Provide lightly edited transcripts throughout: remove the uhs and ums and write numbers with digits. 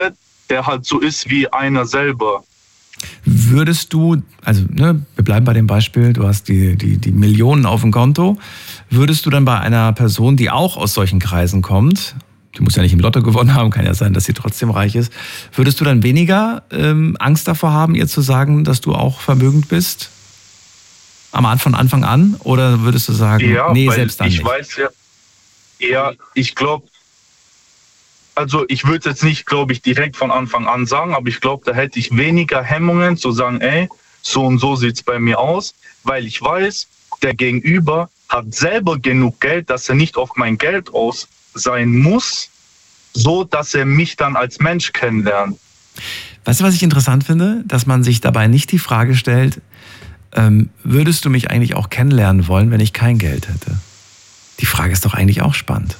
der halt so ist wie einer selber. Würdest du, also wir bleiben bei dem Beispiel, du hast die Millionen auf dem Konto, würdest du dann bei einer Person, die auch aus solchen Kreisen kommt, die muss ja nicht im Lotto gewonnen haben, kann ja sein, dass sie trotzdem reich ist, würdest du dann weniger Angst davor haben, ihr zu sagen, dass du auch vermögend bist? Von Anfang an? Oder würdest du sagen, ja, nee, selbst dann nicht? Ich weiß ja, ich glaube, also ich würde jetzt nicht, glaube ich, direkt von Anfang an sagen, aber ich glaube, da hätte ich weniger Hemmungen zu sagen, ey, so und so sieht's bei mir aus, weil ich weiß, der Gegenüber hat selber genug Geld, dass er nicht auf mein Geld aus sein muss, so dass er mich dann als Mensch kennenlernt. Weißt du, was ich interessant finde? Dass man sich dabei nicht die Frage stellt, würdest du mich eigentlich auch kennenlernen wollen, wenn ich kein Geld hätte? Die Frage ist doch eigentlich auch spannend.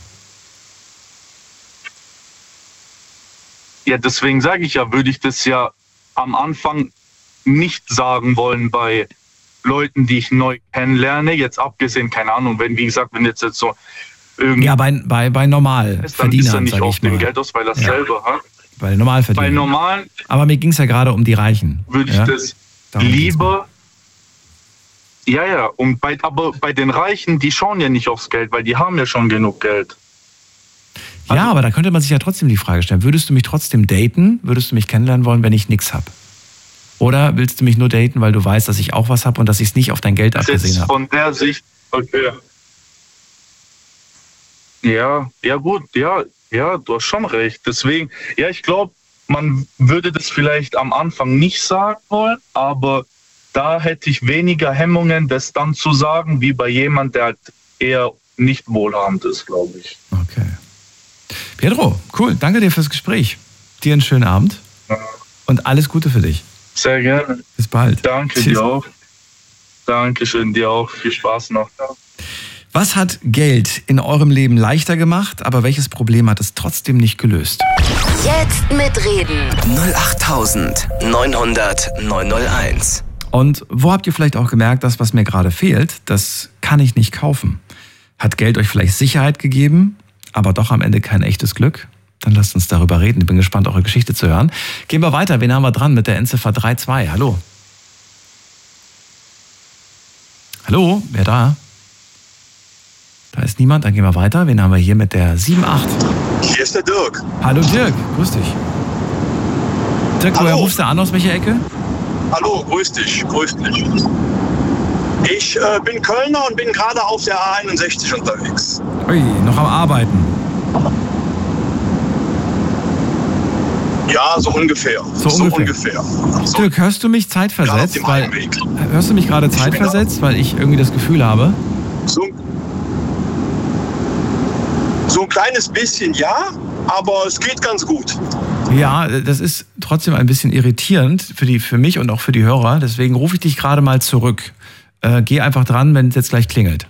Ja, deswegen sage ich ja, würde ich das ja am Anfang nicht sagen wollen bei Leuten, die ich neu kennenlerne. Jetzt abgesehen, keine Ahnung, wenn jetzt so irgendwie... Ja, bei Normalverdienern, dann ist er nicht auf dem Geld aus, weil er selber hat. Bei Normalverdienern. Bei normalen... Aber mir ging es ja gerade um die Reichen. Würde ich das lieber... Ja, aber bei den Reichen, die schauen ja nicht aufs Geld, weil die haben ja schon genug Geld. Ja, aber da könnte man sich ja trotzdem die Frage stellen, würdest du mich trotzdem daten? Würdest du mich kennenlernen wollen, wenn ich nichts habe? Oder willst du mich nur daten, weil du weißt, dass ich auch was habe und dass ich es nicht auf dein Geld abgesehen habe? Von der Sicht, okay. Ja, gut, ja, du hast schon recht. Deswegen, ja, ich glaube, man würde das vielleicht am Anfang nicht sagen wollen, aber da hätte ich weniger Hemmungen, das dann zu sagen, wie bei jemand, der halt eher nicht wohlhabend ist, glaube ich. Okay. Pedro, cool, danke dir fürs Gespräch. Dir einen schönen Abend und alles Gute für dich. Sehr gerne. Bis bald. Danke. Tschüss. Dir auch. Dankeschön, dir auch. Viel Spaß noch. Was hat Geld in eurem Leben leichter gemacht, aber welches Problem hat es trotzdem nicht gelöst? Jetzt mitreden. 08900 901. Und wo habt ihr vielleicht auch gemerkt, dass was mir gerade fehlt, das kann ich nicht kaufen? Hat Geld euch vielleicht Sicherheit gegeben, aber doch am Ende kein echtes Glück? Dann lasst uns darüber reden. Ich bin gespannt, eure Geschichte zu hören. Gehen wir weiter. Wen haben wir dran mit der Endziffer 32? Hallo. Hallo, wer da? Da ist niemand, dann gehen wir weiter. Wen haben wir hier mit der 78? Hier ist der Dirk. Hallo Dirk, grüß dich. Dirk, woher rufst du an, aus welcher Ecke? Hallo, grüß dich. Ich bin Kölner und bin gerade auf der A61 unterwegs. Ui, noch am Arbeiten. Ja, so ungefähr. So ungefähr. Dirk, hörst du mich zeitversetzt? Hörst du mich gerade zeitversetzt, weil ich irgendwie das Gefühl habe? So ein kleines bisschen, ja, aber es geht ganz gut. Ja, das ist trotzdem ein bisschen irritierend für mich und auch für die Hörer. Deswegen rufe ich dich gerade mal zurück. Geh einfach dran, wenn es jetzt gleich klingelt.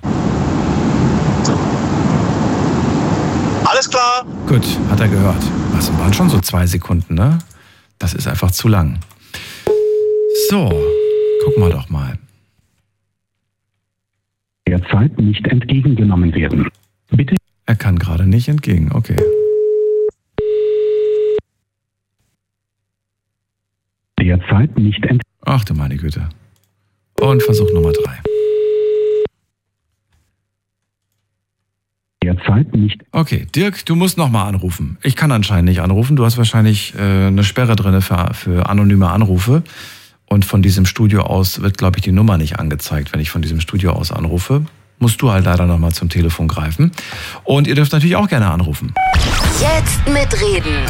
Alles klar. Gut, hat er gehört. Das waren schon so 2 Sekunden, ne? Das ist einfach zu lang. So, gucken wir doch mal. Derzeit nicht entgegengenommen werden. Bitte. Er kann gerade nicht entgegen, okay. Derzeit nicht entgegengenommen. Ach du meine Güte. Und Versuch Nummer 3. Derzeit nicht. Okay, Dirk, du musst nochmal anrufen. Ich kann anscheinend nicht anrufen. Du hast wahrscheinlich eine Sperre drin für anonyme Anrufe. Und von diesem Studio aus wird, glaube ich, die Nummer nicht angezeigt, wenn ich von diesem Studio aus anrufe. Musst du halt leider nochmal zum Telefon greifen. Und ihr dürft natürlich auch gerne anrufen. Jetzt mitreden.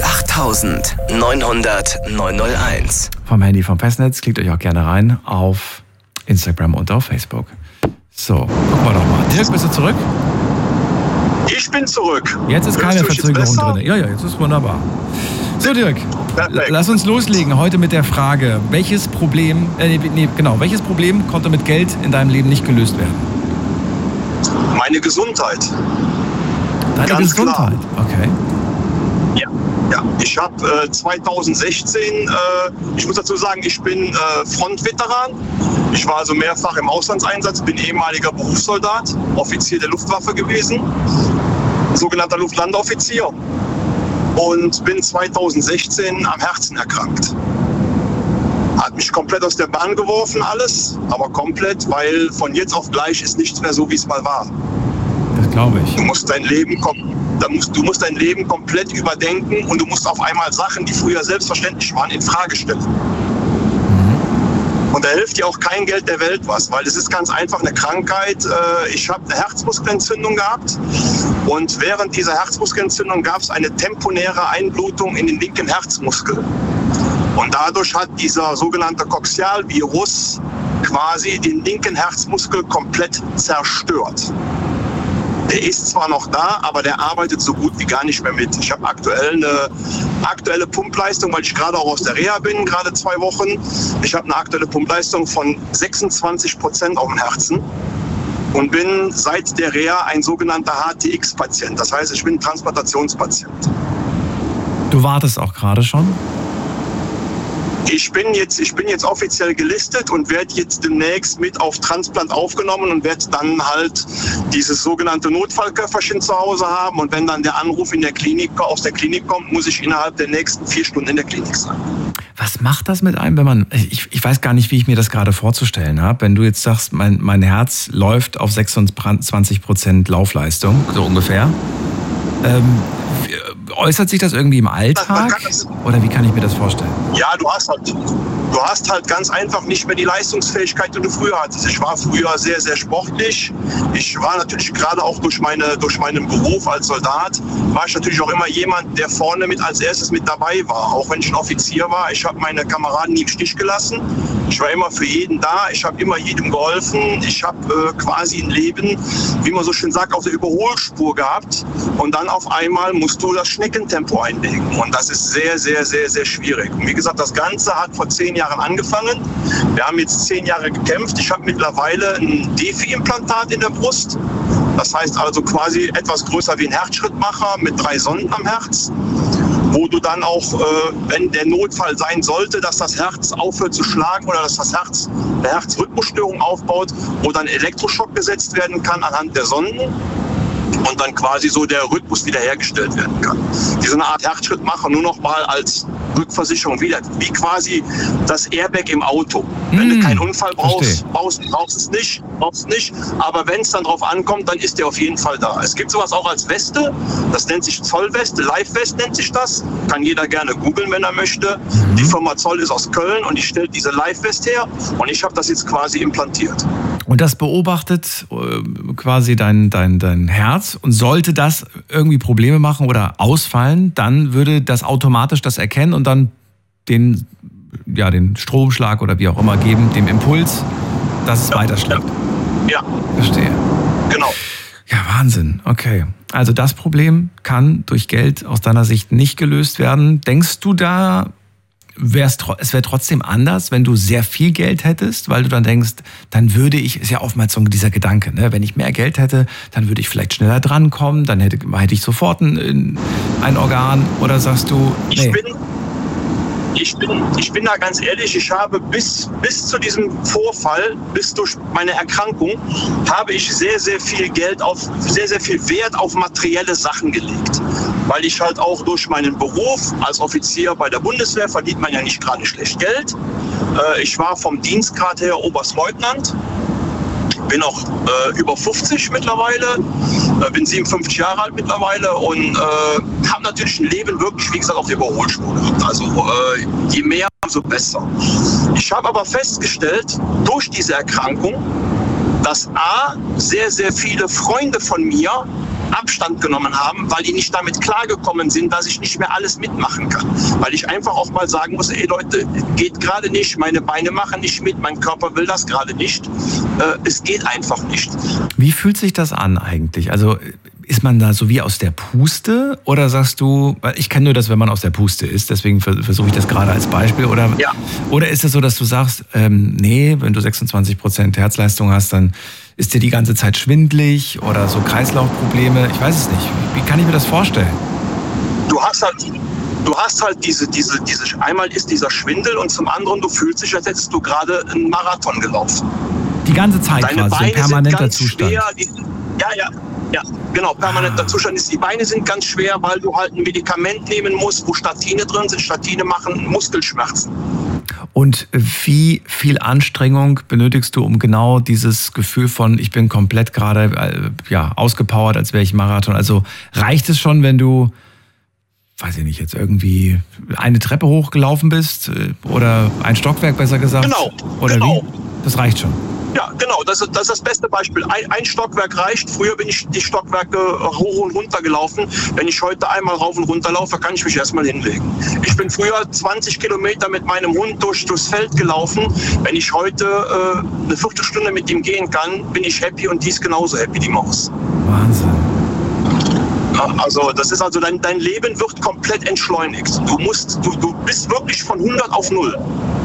08900 901. Vom Handy, vom Festnetz. Klickt euch auch gerne rein auf Instagram und auf Facebook. So, gucken wir doch mal. Dirk, bist du zurück? Ich bin zurück. Jetzt ist keine Verzögerung drin. Ja, jetzt ist wunderbar. So, Dirk, lass uns loslegen heute mit der Frage, welches Problem konnte mit Geld in deinem Leben nicht gelöst werden? Meine Gesundheit. Deine Gesundheit? Klar. Okay. Ja. Ich habe 2016, ich muss dazu sagen, ich bin Frontveteran. Ich war also mehrfach im Auslandseinsatz, bin ehemaliger Berufssoldat, Offizier der Luftwaffe gewesen, sogenannter Luftlandeoffizier. und bin 2016 am Herzen erkrankt. Hat mich komplett aus der Bahn geworfen, alles, aber komplett, weil von jetzt auf gleich ist nichts mehr so, wie es mal war. Das glaube ich. Du musst dein Leben komplett überdenken und du musst auf einmal Sachen, die früher selbstverständlich waren, in Frage stellen. Und da hilft dir auch kein Geld der Welt was, weil es ist ganz einfach eine Krankheit. Ich habe eine Herzmuskelentzündung gehabt und während dieser Herzmuskelentzündung gab es eine temporäre Einblutung in den linken Herzmuskel. Und dadurch hat dieser sogenannte Coxialvirus quasi den linken Herzmuskel komplett zerstört. Der ist zwar noch da, aber der arbeitet so gut wie gar nicht mehr mit. Ich habe aktuell eine aktuelle Pumpleistung, weil ich gerade auch aus der Reha bin, gerade 2 Wochen. Ich habe eine aktuelle Pumpleistung von 26% auf dem Herzen und bin seit der Reha ein sogenannter HTX-Patient. Das heißt, ich bin ein Transplantationspatient. Du wartest auch gerade schon? Ich bin jetzt offiziell gelistet und werde jetzt demnächst mit auf Transplant aufgenommen und werde dann halt dieses sogenannte Notfallköfferchen zu Hause haben. Und wenn dann der Anruf aus der Klinik kommt, muss ich innerhalb der nächsten 4 Stunden in der Klinik sein. Was macht das mit einem, wenn man, ich weiß gar nicht, wie ich mir das gerade vorzustellen habe, wenn du jetzt sagst, mein Herz läuft auf 26% Laufleistung, so ungefähr. Äußert sich das irgendwie im Alltag? Oder wie kann ich mir das vorstellen? Ja, du hast halt ganz einfach nicht mehr die Leistungsfähigkeit, die du früher hattest. Ich war früher sehr, sehr sportlich. Ich war natürlich gerade auch durch meinen Beruf als Soldat, war ich natürlich auch immer jemand, der vorne als erstes mit dabei war. Auch wenn ich ein Offizier war, ich habe meine Kameraden nie im Stich gelassen. Ich war immer für jeden da, ich habe immer jedem geholfen. Ich habe quasi ein Leben, wie man so schön sagt, auf der Überholspur gehabt. Und dann auf einmal musst du das Schneckentempo einlegen. Und das ist sehr, sehr, sehr, sehr schwierig. Und wie gesagt, das Ganze hat vor 10 Jahren angefangen. Wir haben jetzt 10 Jahre gekämpft. Ich habe mittlerweile ein Defi-Implantat in der Brust. Das heißt also quasi etwas größer wie ein Herzschrittmacher mit 3 Sonden am Herz, wo du dann auch, wenn der Notfall sein sollte, dass das Herz aufhört zu schlagen oder dass das Herz eine Herzrhythmusstörung aufbaut, wo dann Elektroschock gesetzt werden kann anhand der Sonden und dann quasi so der Rhythmus wiederhergestellt werden kann. Diese Art Herzschrittmacher nur noch mal als Rückversicherung wieder, wie quasi das Airbag im Auto. Wenn du keinen Unfall brauchst es nicht. Aber wenn es dann drauf ankommt, dann ist der auf jeden Fall da. Es gibt sowas auch als Weste, das nennt sich Zollweste, Live-West nennt sich das. Kann jeder gerne googeln, wenn er möchte. Die Firma Zoll ist aus Köln und die stellt diese Live-West her und ich habe das jetzt quasi implantiert. Und das beobachtet quasi dein Herz und sollte das irgendwie Probleme machen oder ausfallen, dann würde das automatisch das erkennen und dann den Stromschlag oder wie auch immer geben, dem Impuls, dass es weiterschlägt. Ja. Verstehe. Genau. Ja, Wahnsinn. Okay. Also das Problem kann durch Geld aus deiner Sicht nicht gelöst werden. Denkst du da, es wäre trotzdem anders, wenn du sehr viel Geld hättest, weil du dann denkst, dann würde ich, ist ja oftmals so dieser Gedanke, ne? Wenn ich mehr Geld hätte, dann würde ich vielleicht schneller drankommen, dann hätte ich sofort ein Organ, oder sagst du, nee? Ich bin da ganz ehrlich, ich habe bis zu diesem Vorfall, bis durch meine Erkrankung, habe ich sehr, sehr viel Wert auf materielle Sachen gelegt. Weil ich halt auch durch meinen Beruf als Offizier bei der Bundeswehr verdient man ja nicht gerade schlecht Geld. Ich war vom Dienstgrad her Oberstleutnant. Bin auch über 50 mittlerweile, bin 57 Jahre alt mittlerweile und habe natürlich ein Leben wirklich, wie gesagt, auf der Überholspur gehabt. Also je mehr, umso besser. Ich habe aber festgestellt, durch diese Erkrankung, dass sehr, sehr viele Freunde von mir Abstand genommen haben, weil die nicht damit klargekommen sind, dass ich nicht mehr alles mitmachen kann. Weil ich einfach auch mal sagen muss, ey Leute, geht gerade nicht, meine Beine machen nicht mit, mein Körper will das gerade nicht. Es geht einfach nicht. Wie fühlt sich das an eigentlich? Also ist man da so wie aus der Puste oder sagst du, weil ich kenne nur das, wenn man aus der Puste ist, deswegen versuche ich das gerade als Beispiel. Oder, ja. Oder ist es so, dass du sagst, nee, wenn du 26% Herzleistung hast, dann ist dir die ganze Zeit schwindelig oder so Kreislaufprobleme? Ich weiß es nicht. Wie kann ich mir das vorstellen? Du hast halt diese, einmal ist dieser Schwindel und zum anderen, du fühlst dich, als hättest du gerade einen Marathon gelaufen. Die ganze Zeit deine quasi, Beine ein permanenter sind ganz Zustand. Schwer, Ja, genau, permanenter Zustand ist. Die Beine sind ganz schwer, weil du halt ein Medikament nehmen musst, wo Statine drin sind. Statine machen Muskelschmerzen. Und wie viel Anstrengung benötigst du, um genau dieses Gefühl von, ich bin komplett gerade ausgepowert, als wäre ich Marathon? Also reicht es schon, wenn du, weiß ich nicht, jetzt irgendwie eine Treppe hochgelaufen bist oder ein Stockwerk, besser gesagt? Genau. Oder genau. Wie? Das reicht schon. Ja, genau, das ist das beste Beispiel. Ein Stockwerk reicht. Früher bin ich die Stockwerke hoch und runter gelaufen. Wenn ich heute einmal rauf und runter laufe, kann ich mich erstmal hinlegen. Ich bin früher 20 Kilometer mit meinem Hund durchs Feld gelaufen. Wenn ich heute eine Viertelstunde mit ihm gehen kann, bin ich happy und die ist genauso happy, die Maus. Wahnsinn. Also das ist also dein Leben wird komplett entschleunigt. Du bist wirklich von 100 auf 0.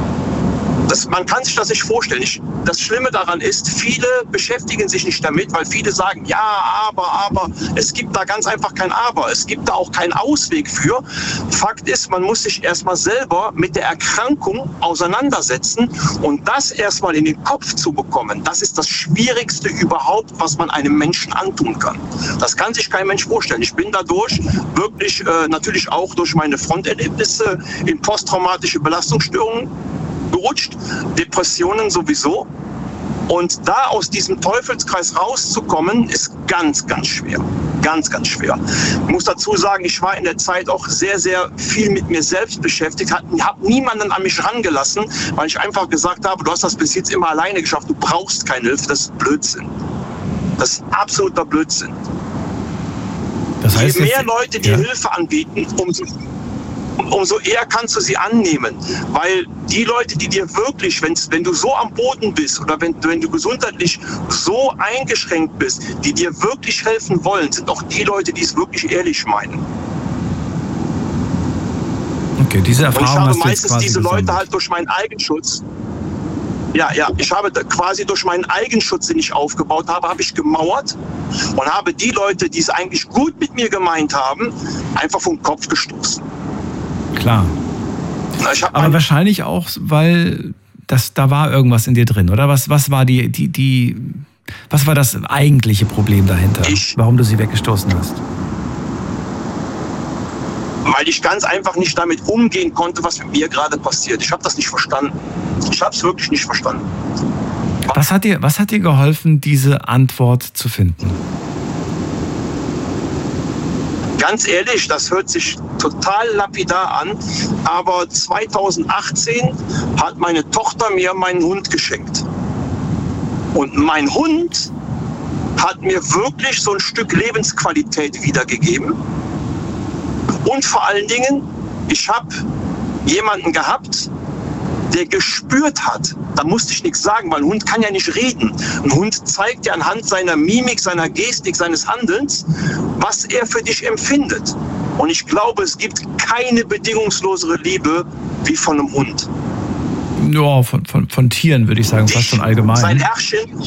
Man kann sich das nicht vorstellen. Das Schlimme daran ist, viele beschäftigen sich nicht damit, weil viele sagen, ja, aber. Es gibt da ganz einfach kein Aber. Es gibt da auch keinen Ausweg für. Fakt ist, man muss sich erstmal selber mit der Erkrankung auseinandersetzen und das erstmal in den Kopf zu bekommen. Das ist das Schwierigste überhaupt, was man einem Menschen antun kann. Das kann sich kein Mensch vorstellen. Ich bin dadurch wirklich, natürlich auch durch meine Fronterlebnisse in posttraumatische Belastungsstörungen gerutscht, Depressionen sowieso. Und da aus diesem Teufelskreis rauszukommen, ist ganz, ganz schwer. Ganz, ganz schwer. Ich muss dazu sagen, ich war in der Zeit auch sehr, sehr viel mit mir selbst beschäftigt, habe niemanden an mich rangelassen, weil ich einfach gesagt habe, du hast das bis jetzt immer alleine geschafft, du brauchst keine Hilfe, das ist Blödsinn. Das ist absoluter Blödsinn. Das heißt, je mehr Leute dir Hilfe anbieten, umso eher kannst du sie annehmen. Weil die Leute, die dir wirklich, wenn du so am Boden bist oder wenn du gesundheitlich so eingeschränkt bist, die dir wirklich helfen wollen, sind auch die Leute, die es wirklich ehrlich meinen. Okay, diese Erfahrung und ich habe hast du meistens jetzt diese gesammelt. Leute halt durch meinen Eigenschutz, ich habe quasi durch meinen Eigenschutz, den ich aufgebaut habe, habe ich gemauert und habe die Leute, die es eigentlich gut mit mir gemeint haben, einfach vom Kopf gestoßen. Klar. Aber wahrscheinlich auch, weil da war irgendwas in dir drin, oder? Was war was war das eigentliche Problem dahinter? Warum du sie weggestoßen hast? Weil ich ganz einfach nicht damit umgehen konnte, was mit mir gerade passiert. Ich habe das nicht verstanden. Ich habe es wirklich nicht verstanden. Was hat dir geholfen, diese Antwort zu finden? Ganz ehrlich, das hört sich total lapidar an, aber 2018 hat meine Tochter mir meinen Hund geschenkt. Und mein Hund hat mir wirklich so ein Stück Lebensqualität wiedergegeben. Und vor allen Dingen, ich habe jemanden gehabt, der gespürt hat, da musste ich nichts sagen, weil ein Hund kann ja nicht reden. Ein Hund zeigt ja anhand seiner Mimik, seiner Gestik, seines Handelns, was er für dich empfindet. Und ich glaube, es gibt keine bedingungslosere Liebe wie von einem Hund. Ja, von Tieren würde ich sagen, fast schon allgemein. Sein Herrchen,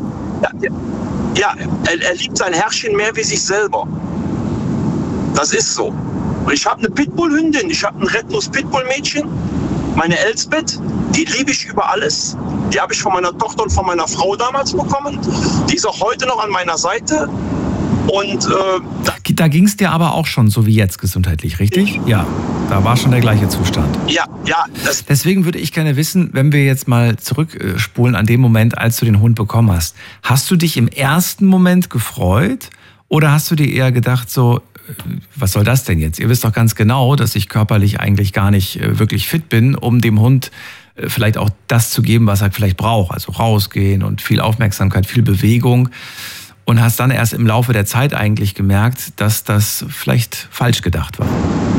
er liebt sein Herrchen mehr wie sich selber. Das ist so. Und ich habe eine Pitbull-Hündin, ich habe ein Red-Nuss-Pitbull-Mädchen, meine Elsbeth, die liebe ich über alles. Die habe ich von meiner Tochter und von meiner Frau damals bekommen. Die ist auch heute noch an meiner Seite. Und da ging es dir aber auch schon so wie jetzt gesundheitlich, richtig? Ja, da war schon der gleiche Zustand. Ja. Deswegen würde ich gerne wissen, wenn wir jetzt mal zurückspulen an dem Moment, als du den Hund bekommen hast. Hast du dich im ersten Moment gefreut oder hast du dir eher gedacht so, was soll das denn jetzt? Ihr wisst doch ganz genau, dass ich körperlich eigentlich gar nicht wirklich fit bin, um dem Hund vielleicht auch das zu geben, was er vielleicht braucht. Also rausgehen und viel Aufmerksamkeit, viel Bewegung. Und hast dann erst im Laufe der Zeit eigentlich gemerkt, dass das vielleicht falsch gedacht war.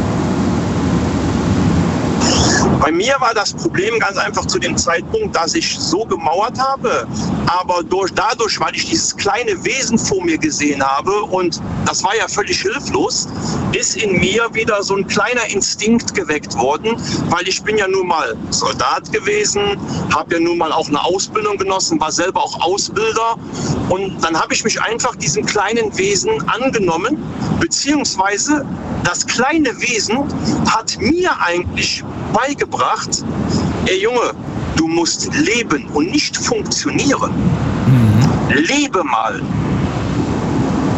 Bei mir war das Problem ganz einfach zu dem Zeitpunkt, dass ich so gemauert habe, aber dadurch, weil ich dieses kleine Wesen vor mir gesehen habe und das war ja völlig hilflos, ist in mir wieder so ein kleiner Instinkt geweckt worden, weil ich bin ja nun mal Soldat gewesen, habe ja nun mal auch eine Ausbildung genossen, war selber auch Ausbilder und dann habe ich mich einfach diesem kleinen Wesen angenommen, beziehungsweise das kleine Wesen hat mir eigentlich beigebracht, ey Junge, du musst leben und nicht funktionieren. Lebe mal.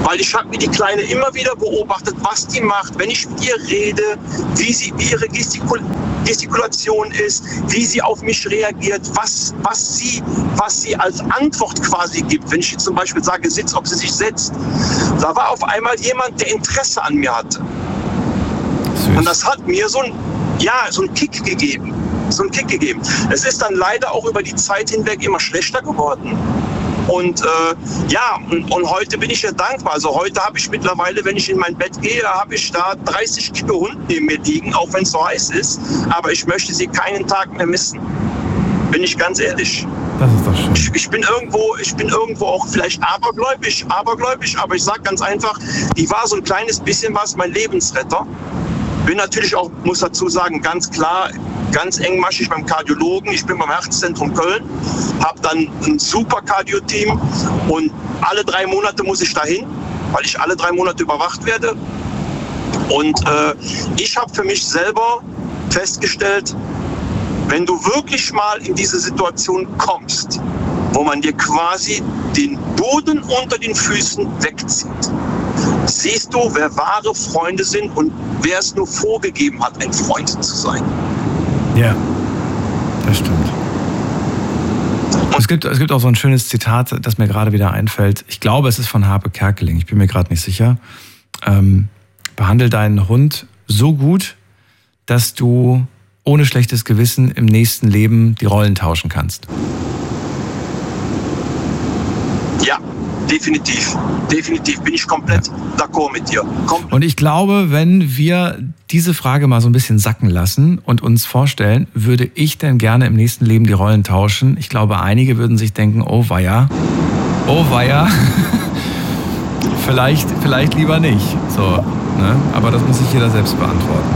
Weil ich habe mir die Kleine immer wieder beobachtet, was die macht, wenn ich mit ihr rede, wie ihre Gestikulation ist, wie sie auf mich reagiert, was sie als Antwort quasi gibt. Wenn ich jetzt zum Beispiel sage, sitz, ob sie sich setzt. Da war auf einmal jemand, der Interesse an mir hatte. Süß. Und das hat mir so einen Kick gegeben. Es ist dann leider auch über die Zeit hinweg immer schlechter geworden. Und und heute bin ich ja dankbar. Also heute habe ich mittlerweile, wenn ich in mein Bett gehe, habe ich da 30 Kilo Hund neben mir liegen, auch wenn es so heiß ist. Aber ich möchte sie keinen Tag mehr missen. Bin ich ganz ehrlich. Das ist doch schön. Ich bin irgendwo auch vielleicht abergläubisch, aber ich sage ganz einfach, die war so ein kleines bisschen was, mein Lebensretter. Bin natürlich auch, muss dazu sagen, ganz klar, ganz engmaschig beim Kardiologen. Ich bin beim Herzzentrum Köln, habe dann ein super Cardio-Team und alle 3 Monate muss ich dahin, weil ich alle 3 Monate überwacht werde. Und ich habe für mich selber festgestellt, wenn du wirklich mal in diese Situation kommst, wo man dir quasi den Boden unter den Füßen wegzieht, siehst du, wer wahre Freunde sind und wer es nur vorgegeben hat, ein Freund zu sein. Ja, das stimmt. Es gibt auch so ein schönes Zitat, das mir gerade wieder einfällt. Ich glaube, es ist von Harpe Kerkeling, ich bin mir gerade nicht sicher. Behandle deinen Hund so gut, dass du ohne schlechtes Gewissen im nächsten Leben die Rollen tauschen kannst. Ja, definitiv. Definitiv bin ich komplett d'accord mit dir. Und ich glaube, wenn wir diese Frage mal so ein bisschen sacken lassen und uns vorstellen, würde ich denn gerne im nächsten Leben die Rollen tauschen? Ich glaube, einige würden sich denken, oh weia, vielleicht lieber nicht. So, ne? Aber das muss sich jeder selbst beantworten.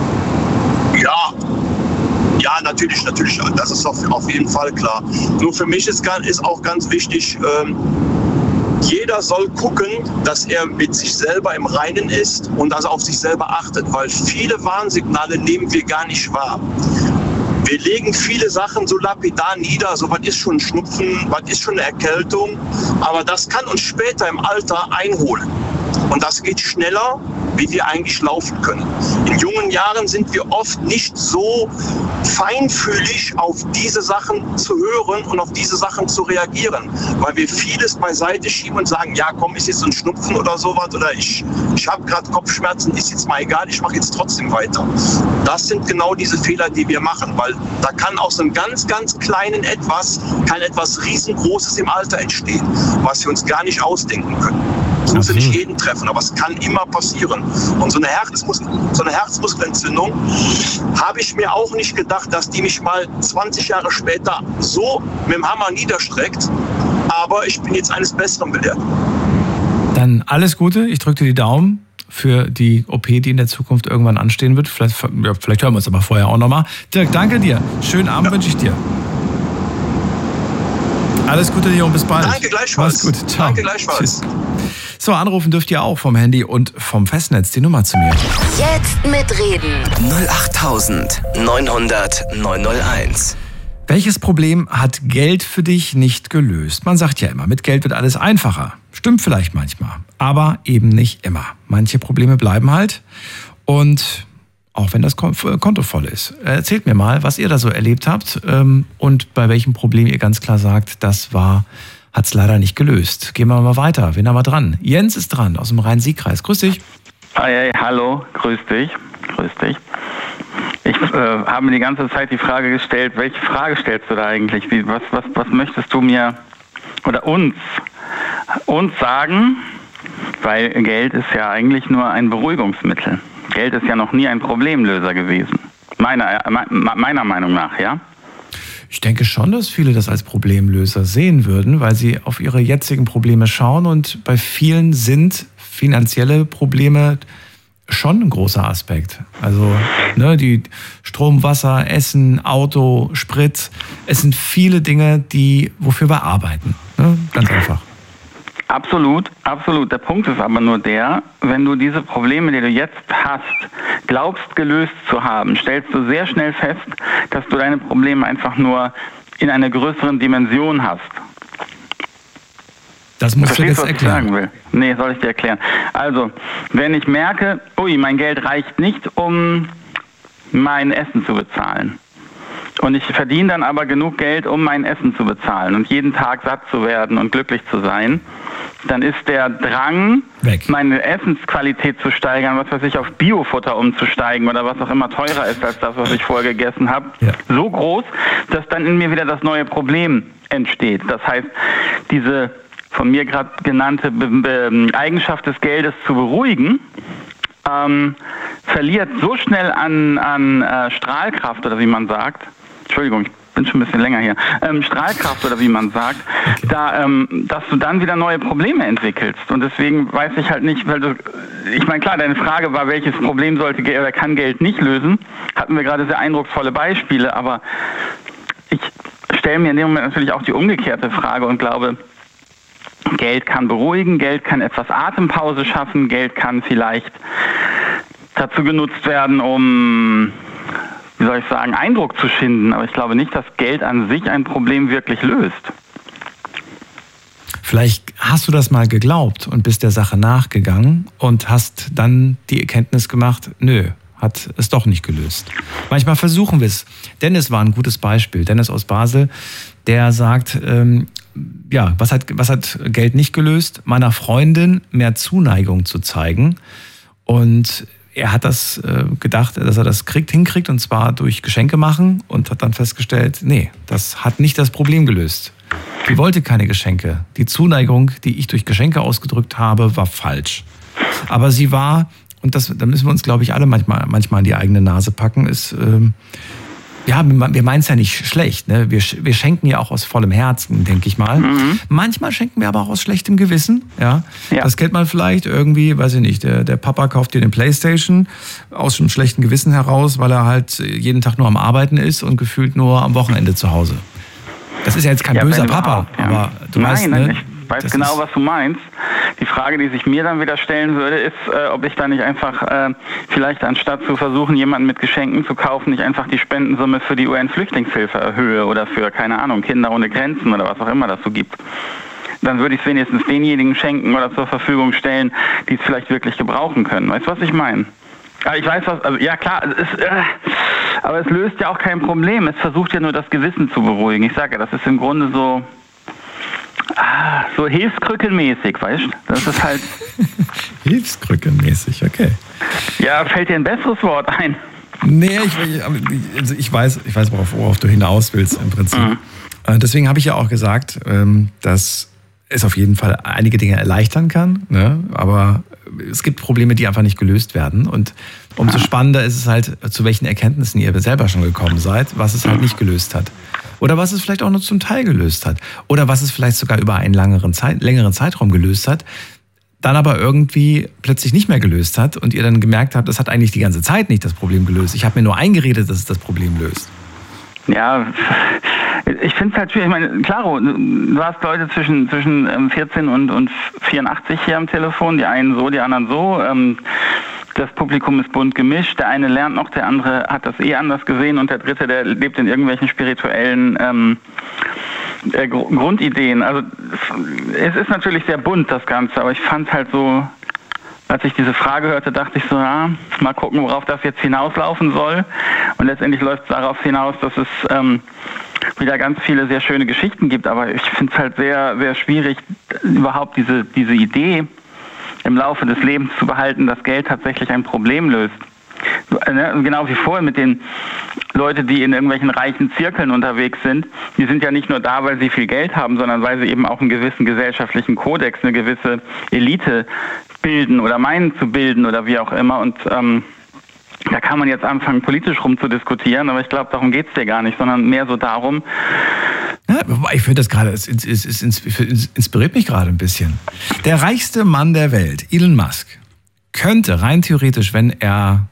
Ja, natürlich. Das ist auf jeden Fall klar. Nur für mich ist auch ganz wichtig, jeder soll gucken, dass er mit sich selber im Reinen ist und dass er auf sich selber achtet, weil viele Warnsignale nehmen wir gar nicht wahr. Wir legen viele Sachen so lapidar nieder, so was ist schon ein Schnupfen, was ist schon eine Erkältung, aber das kann uns später im Alter einholen. Und das geht schneller, wie wir eigentlich laufen können. In jungen Jahren sind wir oft nicht so feinfühlig, auf diese Sachen zu hören und auf diese Sachen zu reagieren, weil wir vieles beiseite schieben und sagen, ja komm, ist jetzt so ein Schnupfen oder sowas oder ich habe gerade Kopfschmerzen, ist jetzt mal egal, ich mache jetzt trotzdem weiter. Das sind genau diese Fehler, die wir machen, weil da kann aus einem ganz, ganz kleinen kann etwas Riesengroßes im Alter entstehen, was wir uns gar nicht ausdenken können. Es muss ja nicht jeden treffen, aber es kann immer passieren. Und so eine Herzmuskelentzündung habe ich mir auch nicht gedacht, dass die mich mal 20 Jahre später so mit dem Hammer niederstreckt. Aber ich bin jetzt eines Besseren belehrt. Dann alles Gute, ich drücke dir die Daumen für die OP, die in der Zukunft irgendwann anstehen wird. Vielleicht hören wir uns aber vorher auch nochmal. Dirk, danke dir. Schönen Abend wünsche ich dir. Alles Gute dir und bis bald. Danke gleichfalls. Mach's gut. Ciao. Danke gleichfalls. Tschüss. So, anrufen dürft ihr auch vom Handy und vom Festnetz. Die Nummer zu mir. Jetzt mitreden. 08900 901. Welches Problem hat Geld für dich nicht gelöst? Man sagt ja immer, mit Geld wird alles einfacher. Stimmt vielleicht manchmal, aber eben nicht immer. Manche Probleme bleiben halt und auch wenn das Konto voll ist. Erzählt mir mal, was ihr da so erlebt habt und bei welchem Problem ihr ganz klar sagt, hat es leider nicht gelöst. Gehen wir mal weiter. Wen haben wir dran? Jens ist dran aus dem Rhein-Sieg-Kreis. Grüß dich. Hey, hallo, grüß dich. Ich habe mir die ganze Zeit die Frage gestellt, welche Frage stellst du da eigentlich? Was möchtest du mir oder uns sagen? Weil Geld ist ja eigentlich nur ein Beruhigungsmittel. Geld ist ja noch nie ein Problemlöser gewesen. Meiner Meinung nach, ja? Ich denke schon, dass viele das als Problemlöser sehen würden, weil sie auf ihre jetzigen Probleme schauen und bei vielen sind finanzielle Probleme schon ein großer Aspekt. Also die Strom, Wasser, Essen, Auto, Sprit, es sind viele Dinge, wofür wir arbeiten. Ganz einfach. Absolut. Der Punkt ist aber nur der, wenn du diese Probleme, die du jetzt hast, glaubst gelöst zu haben, stellst du sehr schnell fest, dass du deine Probleme einfach nur in einer größeren Dimension hast. Das musst du jetzt was erklären. Ich sagen will? Nee, soll ich dir erklären. Also, wenn ich merke, mein Geld reicht nicht, um mein Essen zu bezahlen. Und ich verdiene dann aber genug Geld, um mein Essen zu bezahlen und jeden Tag satt zu werden und glücklich zu sein, dann ist der Drang, meine Essensqualität zu steigern, was weiß ich, auf Biofutter umzusteigen oder was auch immer teurer ist als das, was ich vorher gegessen habe, so groß, dass dann in mir wieder das neue Problem entsteht. Das heißt, diese von mir gerade genannte Eigenschaft des Geldes zu beruhigen, verliert so schnell an Strahlkraft, oder wie man sagt, Entschuldigung, ich bin schon ein bisschen länger hier, Strahlkraft, oder wie man sagt, dass du dann wieder neue Probleme entwickelst. Und deswegen weiß ich halt nicht, ich meine, klar, deine Frage war, welches Problem sollte oder kann Geld nicht lösen, hatten wir gerade sehr eindrucksvolle Beispiele, aber ich stelle mir in dem Moment natürlich auch die umgekehrte Frage und glaube, Geld kann beruhigen, Geld kann etwas Atempause schaffen, Geld kann vielleicht dazu genutzt werden, um, wie soll ich sagen, Eindruck zu schinden. Aber ich glaube nicht, dass Geld an sich ein Problem wirklich löst. Vielleicht hast du das mal geglaubt und bist der Sache nachgegangen und hast dann die Erkenntnis gemacht, nö, hat es doch nicht gelöst. Manchmal versuchen wir es. Dennis war ein gutes Beispiel. Dennis aus Basel, der sagt, was hat Geld nicht gelöst? Meiner Freundin mehr Zuneigung zu zeigen. Und er hat das gedacht, dass er das hinkriegt, und zwar durch Geschenke machen, und hat dann festgestellt, nee, das hat nicht das Problem gelöst. Sie wollte keine Geschenke. Die Zuneigung, die ich durch Geschenke ausgedrückt habe, war falsch. Aber sie war, und da müssen wir uns, glaube ich, alle manchmal in die eigene Nase packen, ist, wir meinen es ja nicht schlecht, ne? Wir schenken ja auch aus vollem Herzen, denke ich mal. Mhm. Manchmal schenken wir aber auch aus schlechtem Gewissen. Ja? Das kennt man vielleicht irgendwie, weiß ich nicht, der Papa kauft dir eine Playstation aus einem schlechten Gewissen heraus, weil er halt jeden Tag nur am Arbeiten ist und gefühlt nur am Wochenende zu Hause. Das ist ja jetzt kein böser Papa, aber du weißt, ne? Ich weiß genau, was du meinst. Die Frage, die sich mir dann wieder stellen würde, ist, ob ich da nicht einfach vielleicht anstatt zu versuchen, jemanden mit Geschenken zu kaufen, nicht einfach die Spendensumme für die UN-Flüchtlingshilfe erhöhe oder für, keine Ahnung, Kinder ohne Grenzen oder was auch immer das so gibt. Dann würde ich es wenigstens denjenigen schenken oder zur Verfügung stellen, die es vielleicht wirklich gebrauchen können. Weißt du, was ich meine? Ich weiß was, also ja klar, aber es löst ja auch kein Problem. Es versucht ja nur das Gewissen zu beruhigen. Ich sage ja, das ist im Grunde so hilfskrückenmäßig, weißt du? Das ist halt... Hilfskrückenmäßig, okay. Ja, fällt dir ein besseres Wort ein? Nee, ich weiß, worauf du hinaus willst im Prinzip. Mhm. Deswegen habe ich ja auch gesagt, dass es auf jeden Fall einige Dinge erleichtern kann, ne? Aber es gibt Probleme, die einfach nicht gelöst werden. Und umso spannender ist es halt, zu welchen Erkenntnissen ihr selber schon gekommen seid, was es halt nicht gelöst hat. Oder was es vielleicht auch nur zum Teil gelöst hat. Oder was es vielleicht sogar über einen längeren Zeitraum gelöst hat, dann aber irgendwie plötzlich nicht mehr gelöst hat und ihr dann gemerkt habt, das hat eigentlich die ganze Zeit nicht das Problem gelöst. Ich habe mir nur eingeredet, dass es das Problem löst. Ja, ich finde es halt schwierig. Ich meine, klaro, du hast Leute zwischen 14 und 84 hier am Telefon, die einen so, die anderen so. Das Publikum ist bunt gemischt. Der eine lernt noch, der andere hat das anders gesehen und der dritte, der lebt in irgendwelchen spirituellen Grundideen. Also es ist natürlich sehr bunt, das Ganze, aber ich fand halt so, als ich diese Frage hörte, dachte ich so, mal gucken, worauf das jetzt hinauslaufen soll. Und letztendlich läuft es darauf hinaus, dass es wieder ganz viele sehr schöne Geschichten gibt. Aber ich finde es halt sehr, sehr schwierig, überhaupt diese Idee im Laufe des Lebens zu behalten, dass Geld tatsächlich ein Problem löst. Genau wie vorhin mit den Leuten, die in irgendwelchen reichen Zirkeln unterwegs sind, die sind ja nicht nur da, weil sie viel Geld haben, sondern weil sie eben auch einen gewissen gesellschaftlichen Kodex, eine gewisse Elite bilden oder meinen zu bilden oder wie auch immer. Und da kann man jetzt anfangen, politisch rumzudiskutieren, aber ich glaube, darum geht es dir gar nicht, sondern mehr so darum. Ja, ich finde das gerade, es inspiriert mich gerade ein bisschen. Der reichste Mann der Welt, Elon Musk, könnte rein theoretisch, er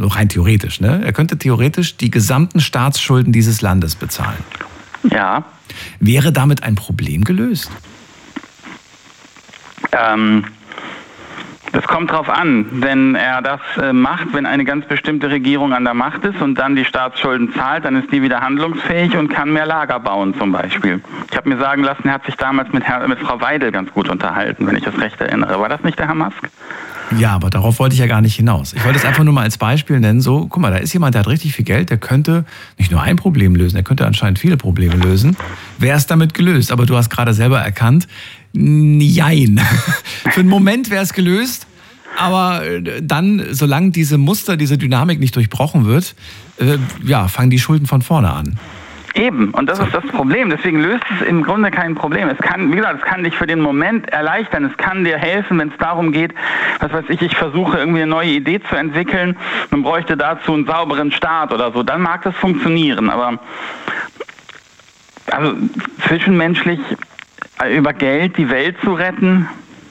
könnte theoretisch die gesamten Staatsschulden dieses Landes bezahlen. Ja. Wäre damit ein Problem gelöst? Das kommt drauf an, wenn er das macht, wenn eine ganz bestimmte Regierung an der Macht ist und dann die Staatsschulden zahlt, dann ist die wieder handlungsfähig und kann mehr Lager bauen zum Beispiel. Ich habe mir sagen lassen, er hat sich damals mit Frau Weidel ganz gut unterhalten, wenn ich das recht erinnere. War das nicht der Herr Musk? Ja, aber darauf wollte ich ja gar nicht hinaus. Ich wollte es einfach nur mal als Beispiel nennen, so, guck mal, da ist jemand, der hat richtig viel Geld, der könnte nicht nur ein Problem lösen, der könnte anscheinend viele Probleme lösen. Wer ist damit gelöst? Aber du hast gerade selber erkannt, nein. Für einen Moment wäre es gelöst, aber dann, solange diese Muster, diese Dynamik nicht durchbrochen wird, fangen die Schulden von vorne an. Eben, und das ist das Problem. Deswegen löst es im Grunde kein Problem. Es kann, wie gesagt, es kann dich für den Moment erleichtern. Es kann dir helfen, wenn es darum geht, was weiß ich versuche irgendwie eine neue Idee zu entwickeln. Man bräuchte dazu einen sauberen Staat oder so. Dann mag das funktionieren. Aber also zwischenmenschlich über Geld die Welt zu retten,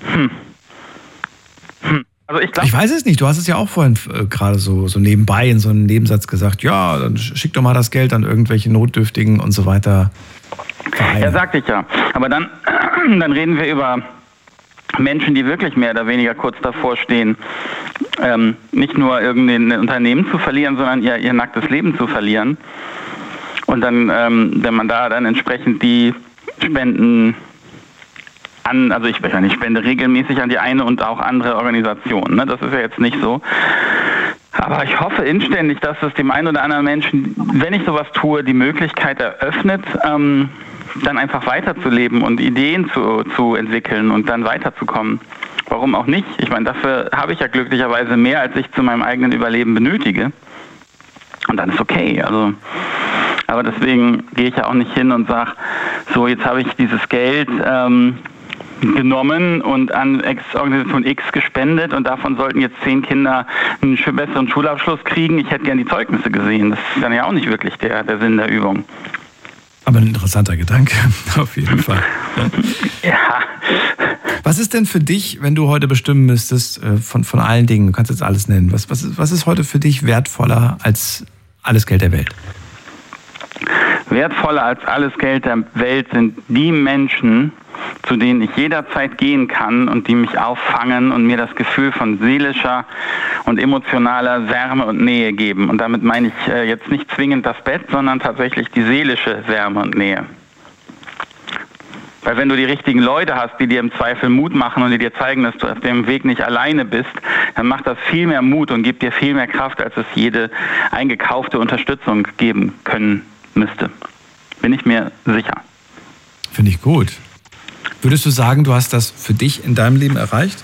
Also ich weiß es nicht, du hast es ja auch vorhin gerade so nebenbei in so einem Nebensatz gesagt, ja, dann schick doch mal das Geld an irgendwelche Notdürftigen und so weiter. Vereine. Ja, sagte ich ja. Aber dann reden wir über Menschen, die wirklich mehr oder weniger kurz davor stehen, nicht nur irgendein Unternehmen zu verlieren, sondern ihr nacktes Leben zu verlieren. Und dann, wenn man da dann entsprechend die Spenden also ich spende regelmäßig an die eine und auch andere Organisation. Ne? Das ist ja jetzt nicht so. Aber ich hoffe inständig, dass es dem einen oder anderen Menschen, wenn ich sowas tue, die Möglichkeit eröffnet, dann einfach weiterzuleben und Ideen zu entwickeln und dann weiterzukommen. Warum auch nicht? Ich meine, dafür habe ich ja glücklicherweise mehr, als ich zu meinem eigenen Überleben benötige. Und dann ist okay. Also, aber deswegen gehe ich ja auch nicht hin und sage, so jetzt habe ich dieses Geld genommen und an Organisation X gespendet und davon sollten jetzt 10 Kinder einen besseren Schulabschluss kriegen. Ich hätte gern die Zeugnisse gesehen. Das ist dann ja auch nicht wirklich der Sinn der Übung. Aber ein interessanter Gedanke, auf jeden Fall. Ja. Was ist denn für dich, wenn du heute bestimmen müsstest, von allen Dingen, du kannst jetzt alles nennen, was ist heute für dich wertvoller als alles Geld der Welt? Wertvoller als alles Geld der Welt sind die Menschen, zu denen ich jederzeit gehen kann und die mich auffangen und mir das Gefühl von seelischer und emotionaler Wärme und Nähe geben. Und damit meine ich jetzt nicht zwingend das Bett, sondern tatsächlich die seelische Wärme und Nähe. Weil wenn du die richtigen Leute hast, die dir im Zweifel Mut machen und die dir zeigen, dass du auf dem Weg nicht alleine bist, dann macht das viel mehr Mut und gibt dir viel mehr Kraft, als es jede eingekaufte Unterstützung geben können müsste. Bin ich mir sicher. Finde ich gut. Würdest du sagen, du hast das für dich in deinem Leben erreicht?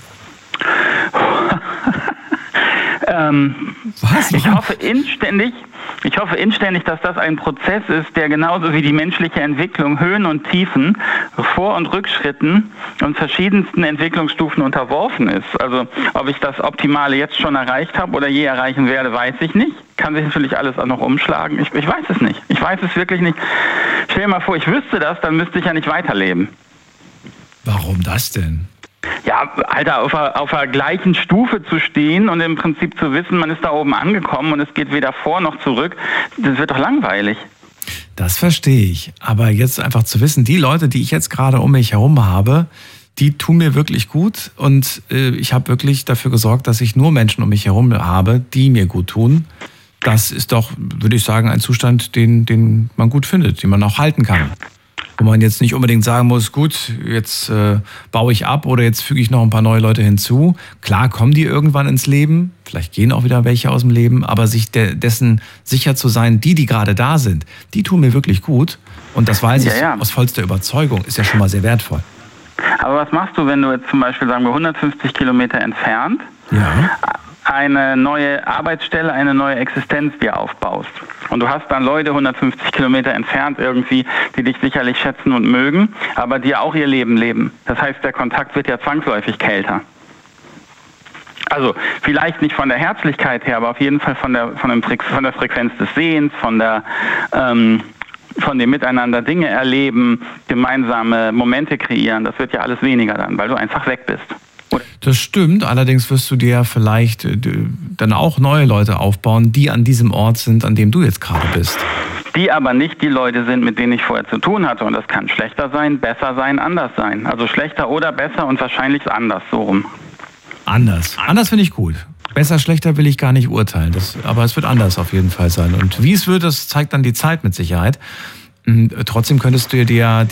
Was? Ich hoffe inständig, dass das ein Prozess ist, der genauso wie die menschliche Entwicklung Höhen und Tiefen, Vor- und Rückschritten und verschiedensten Entwicklungsstufen unterworfen ist. Also ob ich das Optimale jetzt schon erreicht habe oder je erreichen werde, weiß ich nicht. Kann sich natürlich alles auch noch umschlagen. Ich weiß es nicht. Ich weiß es wirklich nicht. Stell dir mal vor, ich wüsste das, dann müsste ich ja nicht weiterleben. Warum das denn? Ja, Alter, auf der gleichen Stufe zu stehen und im Prinzip zu wissen, man ist da oben angekommen und es geht weder vor noch zurück, das wird doch langweilig. Das verstehe ich. Aber jetzt einfach zu wissen, die Leute, die ich jetzt gerade um mich herum habe, die tun mir wirklich gut und ich habe wirklich dafür gesorgt, dass ich nur Menschen um mich herum habe, die mir gut tun. Das ist doch, würde ich sagen, ein Zustand, den man gut findet, den man auch halten kann. Wo man jetzt nicht unbedingt sagen muss, gut, jetzt baue ich ab oder jetzt füge ich noch ein paar neue Leute hinzu. Klar kommen die irgendwann ins Leben, vielleicht gehen auch wieder welche aus dem Leben, aber sich dessen sicher zu sein, die gerade da sind, die tun mir wirklich gut. Und das weiß ich aus vollster Überzeugung, ist ja schon mal sehr wertvoll. Aber was machst du, wenn du jetzt zum Beispiel, sagen wir, 150 Kilometer entfernt eine neue Arbeitsstelle, eine neue Existenz dir aufbaust? Und du hast dann Leute 150 Kilometer entfernt irgendwie, die dich sicherlich schätzen und mögen, aber die auch ihr Leben leben. Das heißt, der Kontakt wird ja zwangsläufig kälter. Also vielleicht nicht von der Herzlichkeit her, aber auf jeden Fall von der Frequenz des Sehens, von dem Miteinander Dinge erleben, gemeinsame Momente kreieren. Das wird ja alles weniger dann, weil du einfach weg bist. Das stimmt, allerdings wirst du dir vielleicht dann auch neue Leute aufbauen, die an diesem Ort sind, an dem du jetzt gerade bist. Die aber nicht die Leute sind, mit denen ich vorher zu tun hatte. Und das kann schlechter sein, besser sein, anders sein. Also schlechter oder besser und wahrscheinlich anders, so rum. Anders. Anders finde ich gut. Besser, schlechter will ich gar nicht urteilen. Aber es wird anders auf jeden Fall sein. Und wie es wird, das zeigt dann die Zeit mit Sicherheit. Trotzdem könntest du dir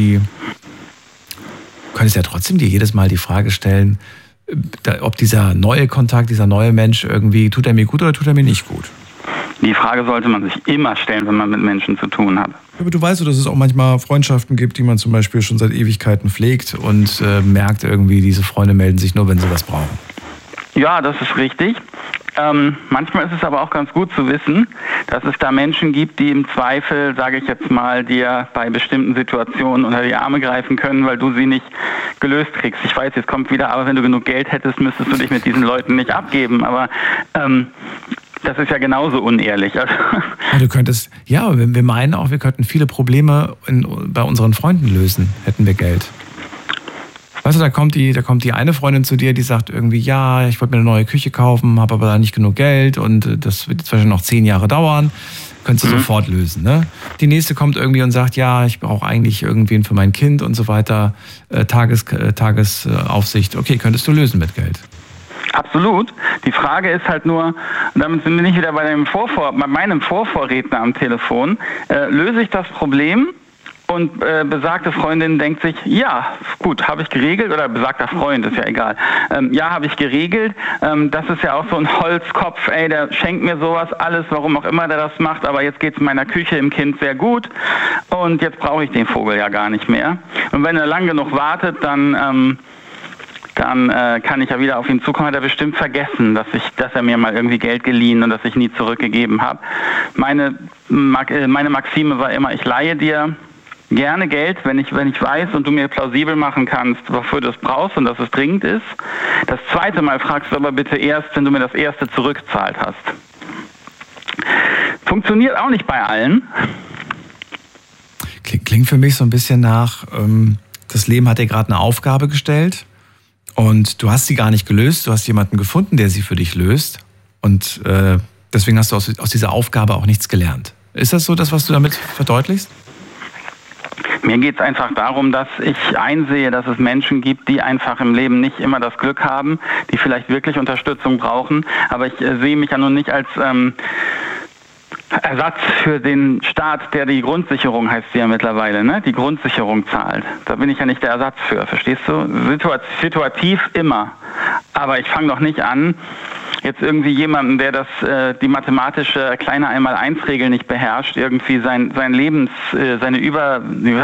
könntest ja trotzdem dir jedes Mal die Frage stellen, ob dieser neue Kontakt, dieser neue Mensch irgendwie, tut er mir gut oder tut er mir nicht gut? Die Frage sollte man sich immer stellen, wenn man mit Menschen zu tun hat. Aber du weißt, dass es auch manchmal Freundschaften gibt, die man zum Beispiel schon seit Ewigkeiten pflegt und merkt irgendwie, diese Freunde melden sich nur, wenn sie was brauchen. Ja, das ist richtig. Manchmal ist es aber auch ganz gut zu wissen, dass es da Menschen gibt, die im Zweifel, sage ich jetzt mal, dir bei bestimmten Situationen unter die Arme greifen können, weil du sie nicht gelöst kriegst. Ich weiß, jetzt kommt wieder, aber wenn du genug Geld hättest, müsstest du dich mit diesen Leuten nicht abgeben. Aber das ist ja genauso unehrlich. Ja, du könntest, wir meinen auch, wir könnten viele Probleme bei unseren Freunden lösen, hätten wir Geld. Weißt du, da kommt die eine Freundin zu dir, die sagt irgendwie, ja, ich wollte mir eine neue Küche kaufen, habe aber da nicht genug Geld und das wird jetzt wahrscheinlich noch 10 Jahre dauern. Könntest du sofort lösen, ne? Die nächste kommt irgendwie und sagt, ja, ich brauche eigentlich irgendwen für mein Kind und so weiter. Tagesaufsicht, okay, könntest du lösen mit Geld. Absolut. Die Frage ist halt nur, damit sind wir nicht wieder bei meinem Vorvorredner am Telefon, löse ich das Problem? Und besagte Freundin denkt sich, ja, gut, habe ich geregelt, oder besagter Freund, ist ja egal. Ja, habe ich geregelt. Das ist ja auch so ein Holzkopf, der schenkt mir sowas alles, warum auch immer der das macht, aber jetzt geht es meiner Küche im Kind sehr gut und jetzt brauche ich den Vogel ja gar nicht mehr. Und wenn er lang genug wartet, dann kann ich ja wieder auf ihn zukommen, hat er bestimmt vergessen, dass er mir mal irgendwie Geld geliehen und dass ich nie zurückgegeben habe. Meine Maxime war immer, ich leihe dir gerne Geld, wenn ich weiß und du mir plausibel machen kannst, wofür du es brauchst und dass es dringend ist. Das zweite Mal fragst du aber bitte erst, wenn du mir das erste zurückgezahlt hast. Funktioniert auch nicht bei allen. Klingt für mich so ein bisschen nach, das Leben hat dir gerade eine Aufgabe gestellt und du hast sie gar nicht gelöst, du hast jemanden gefunden, der sie für dich löst und deswegen hast du aus dieser Aufgabe auch nichts gelernt. Ist das so das, was du damit verdeutlichst? Mir geht es einfach darum, dass ich einsehe, dass es Menschen gibt, die einfach im Leben nicht immer das Glück haben, die vielleicht wirklich Unterstützung brauchen. Aber ich sehe mich ja nun nicht als Ersatz für den Staat, der die Grundsicherung, heißt sie ja mittlerweile, ne? Die Grundsicherung zahlt. Da bin ich ja nicht der Ersatz für, verstehst du? Situativ immer. Aber ich fange doch nicht an, jetzt irgendwie jemanden, der die mathematische kleine Einmal-Eins-Regel nicht beherrscht, irgendwie seine über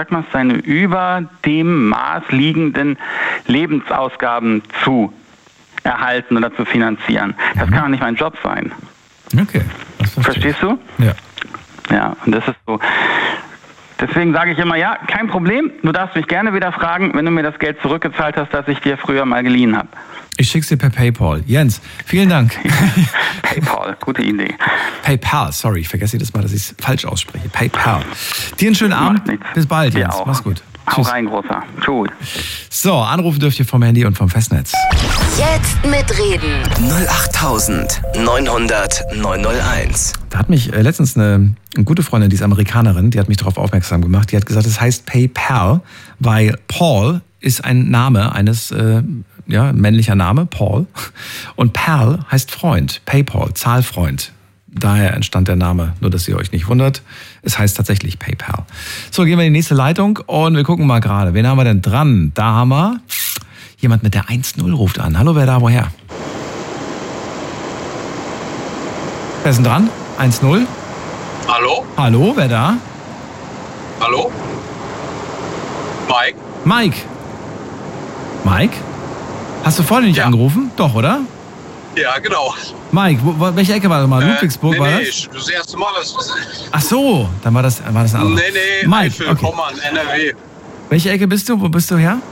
dem Maß liegenden Lebensausgaben zu erhalten oder zu finanzieren. Das kann doch nicht mein Job sein. Okay. Verstehst du? Ja. Ja, und das ist so. Deswegen sage ich immer, ja, kein Problem, du darfst mich gerne wieder fragen, wenn du mir das Geld zurückgezahlt hast, das ich dir früher mal geliehen habe. Ich schick's dir per PayPal. Jens, vielen Dank. PayPal, gute Idee. PayPal, sorry, ich vergesse jedes Mal, dass ich es falsch ausspreche. PayPal. Dir einen schönen Abend. Bis bald, Jens. Auch. Mach's gut. Hau rein, Großer. Gut. So, anrufen dürft ihr vom Handy und vom Festnetz. Jetzt mitreden. 08900 901. Da hat mich letztens eine gute Freundin, die ist Amerikanerin, die hat mich darauf aufmerksam gemacht. Die hat gesagt, es heißt PayPal, weil Paul ist ein Name eines, männlicher Name, Paul. Und Pal heißt Freund, PayPal, Zahlfreund. Daher entstand der Name, nur dass ihr euch nicht wundert. Es heißt tatsächlich PayPal. So, gehen wir in die nächste Leitung und wir gucken mal gerade. Wen haben wir denn dran? Da haben wir jemand mit der 1-0 ruft an. Hallo, wer da, woher? Wer ist denn dran? 1-0? Hallo? Hallo, wer da? Hallo? Mike? Mike? Mike? Hast du vorhin nicht angerufen? Doch, oder? Ja, genau. Mike, welche Ecke war das mal? Ludwigsburg war das? Das erste Mal. Ach so, dann war das ein anderer. Nee, Mike, Eifel, okay. Pommern, NRW. Welche Ecke bist du? Wo bist du her?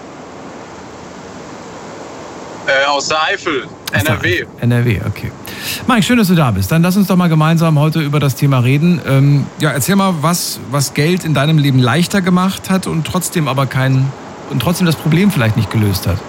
Aus der Eifel, NRW. NRW, okay. Mike, schön, dass du da bist. Dann lass uns doch mal gemeinsam heute über das Thema reden. Erzähl mal, was Geld in deinem Leben leichter gemacht hat und trotzdem das Problem vielleicht nicht gelöst hat.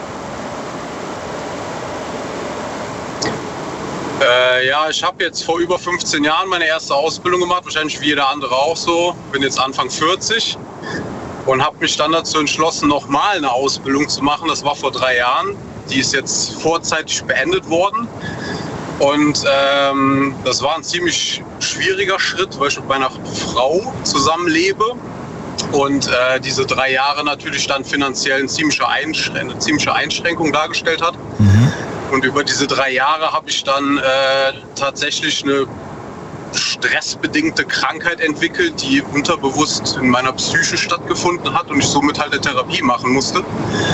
Ich habe jetzt vor über 15 Jahren meine erste Ausbildung gemacht, wahrscheinlich wie jeder andere auch so. Bin jetzt Anfang 40 und habe mich dann dazu entschlossen, nochmal eine Ausbildung zu machen. Das war vor 3 Jahren. Die ist jetzt vorzeitig beendet worden. Und das war ein ziemlich schwieriger Schritt, weil ich mit meiner Frau zusammenlebe. Und diese 3 Jahre natürlich dann finanziell eine ziemliche Einschränkung dargestellt hat. Und über diese 3 Jahre habe ich dann tatsächlich eine stressbedingte Krankheit entwickelt, die unterbewusst in meiner Psyche stattgefunden hat und ich somit halt eine Therapie machen musste,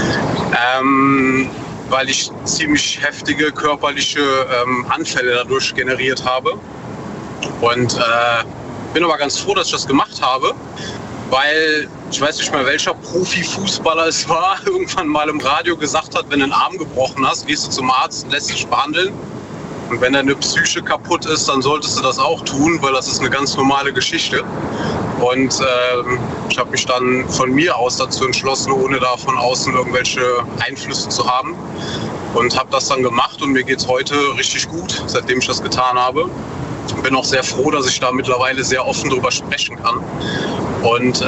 weil ich ziemlich heftige körperliche Anfälle dadurch generiert habe. Und bin aber ganz froh, dass ich das gemacht habe, weil ich weiß nicht mehr, welcher Profifußballer es war, irgendwann mal im Radio gesagt hat, wenn du einen Arm gebrochen hast, gehst du zum Arzt und lässt dich behandeln. Und wenn deine Psyche kaputt ist, dann solltest du das auch tun, weil das ist eine ganz normale Geschichte. Und ich habe mich dann von mir aus dazu entschlossen, ohne da von außen irgendwelche Einflüsse zu haben. Und habe das dann gemacht und mir geht es heute richtig gut, seitdem ich das getan habe. Ich bin auch sehr froh, dass ich da mittlerweile sehr offen drüber sprechen kann. Und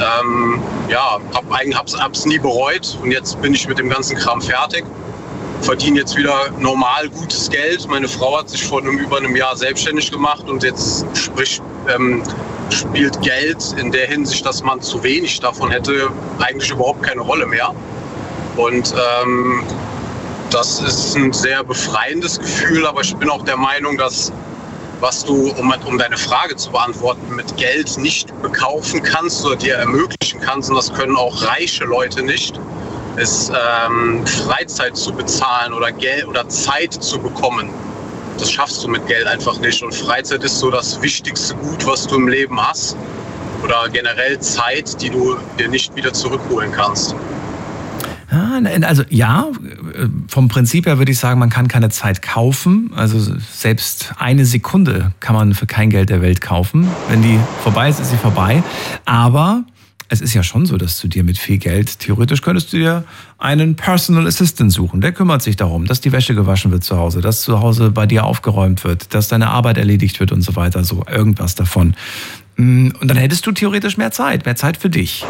hab's nie bereut und jetzt bin ich mit dem ganzen Kram fertig. Verdiene jetzt wieder normal gutes Geld. Meine Frau hat sich vor über einem Jahr selbstständig gemacht und jetzt spielt Geld in der Hinsicht, dass man zu wenig davon hätte, eigentlich überhaupt keine Rolle mehr. Und das ist ein sehr befreiendes Gefühl, aber ich bin auch der Meinung, dass was du, um deine Frage zu beantworten, mit Geld nicht bekaufen kannst oder dir ermöglichen kannst, und das können auch reiche Leute nicht, ist Freizeit zu bezahlen oder Geld oder Zeit zu bekommen. Das schaffst du mit Geld einfach nicht. Und Freizeit ist so das wichtigste Gut, was du im Leben hast. Oder generell Zeit, die du dir nicht wieder zurückholen kannst. Also ja, vom Prinzip her würde ich sagen, man kann keine Zeit kaufen. Also selbst eine Sekunde kann man für kein Geld der Welt kaufen. Wenn die vorbei ist, ist sie vorbei. Aber es ist ja schon so, dass du dir mit viel Geld, theoretisch könntest du dir einen Personal Assistant suchen. Der kümmert sich darum, dass die Wäsche gewaschen wird zu Hause, dass zu Hause bei dir aufgeräumt wird, dass deine Arbeit erledigt wird und so weiter. So irgendwas davon. Und dann hättest du theoretisch mehr Zeit für dich.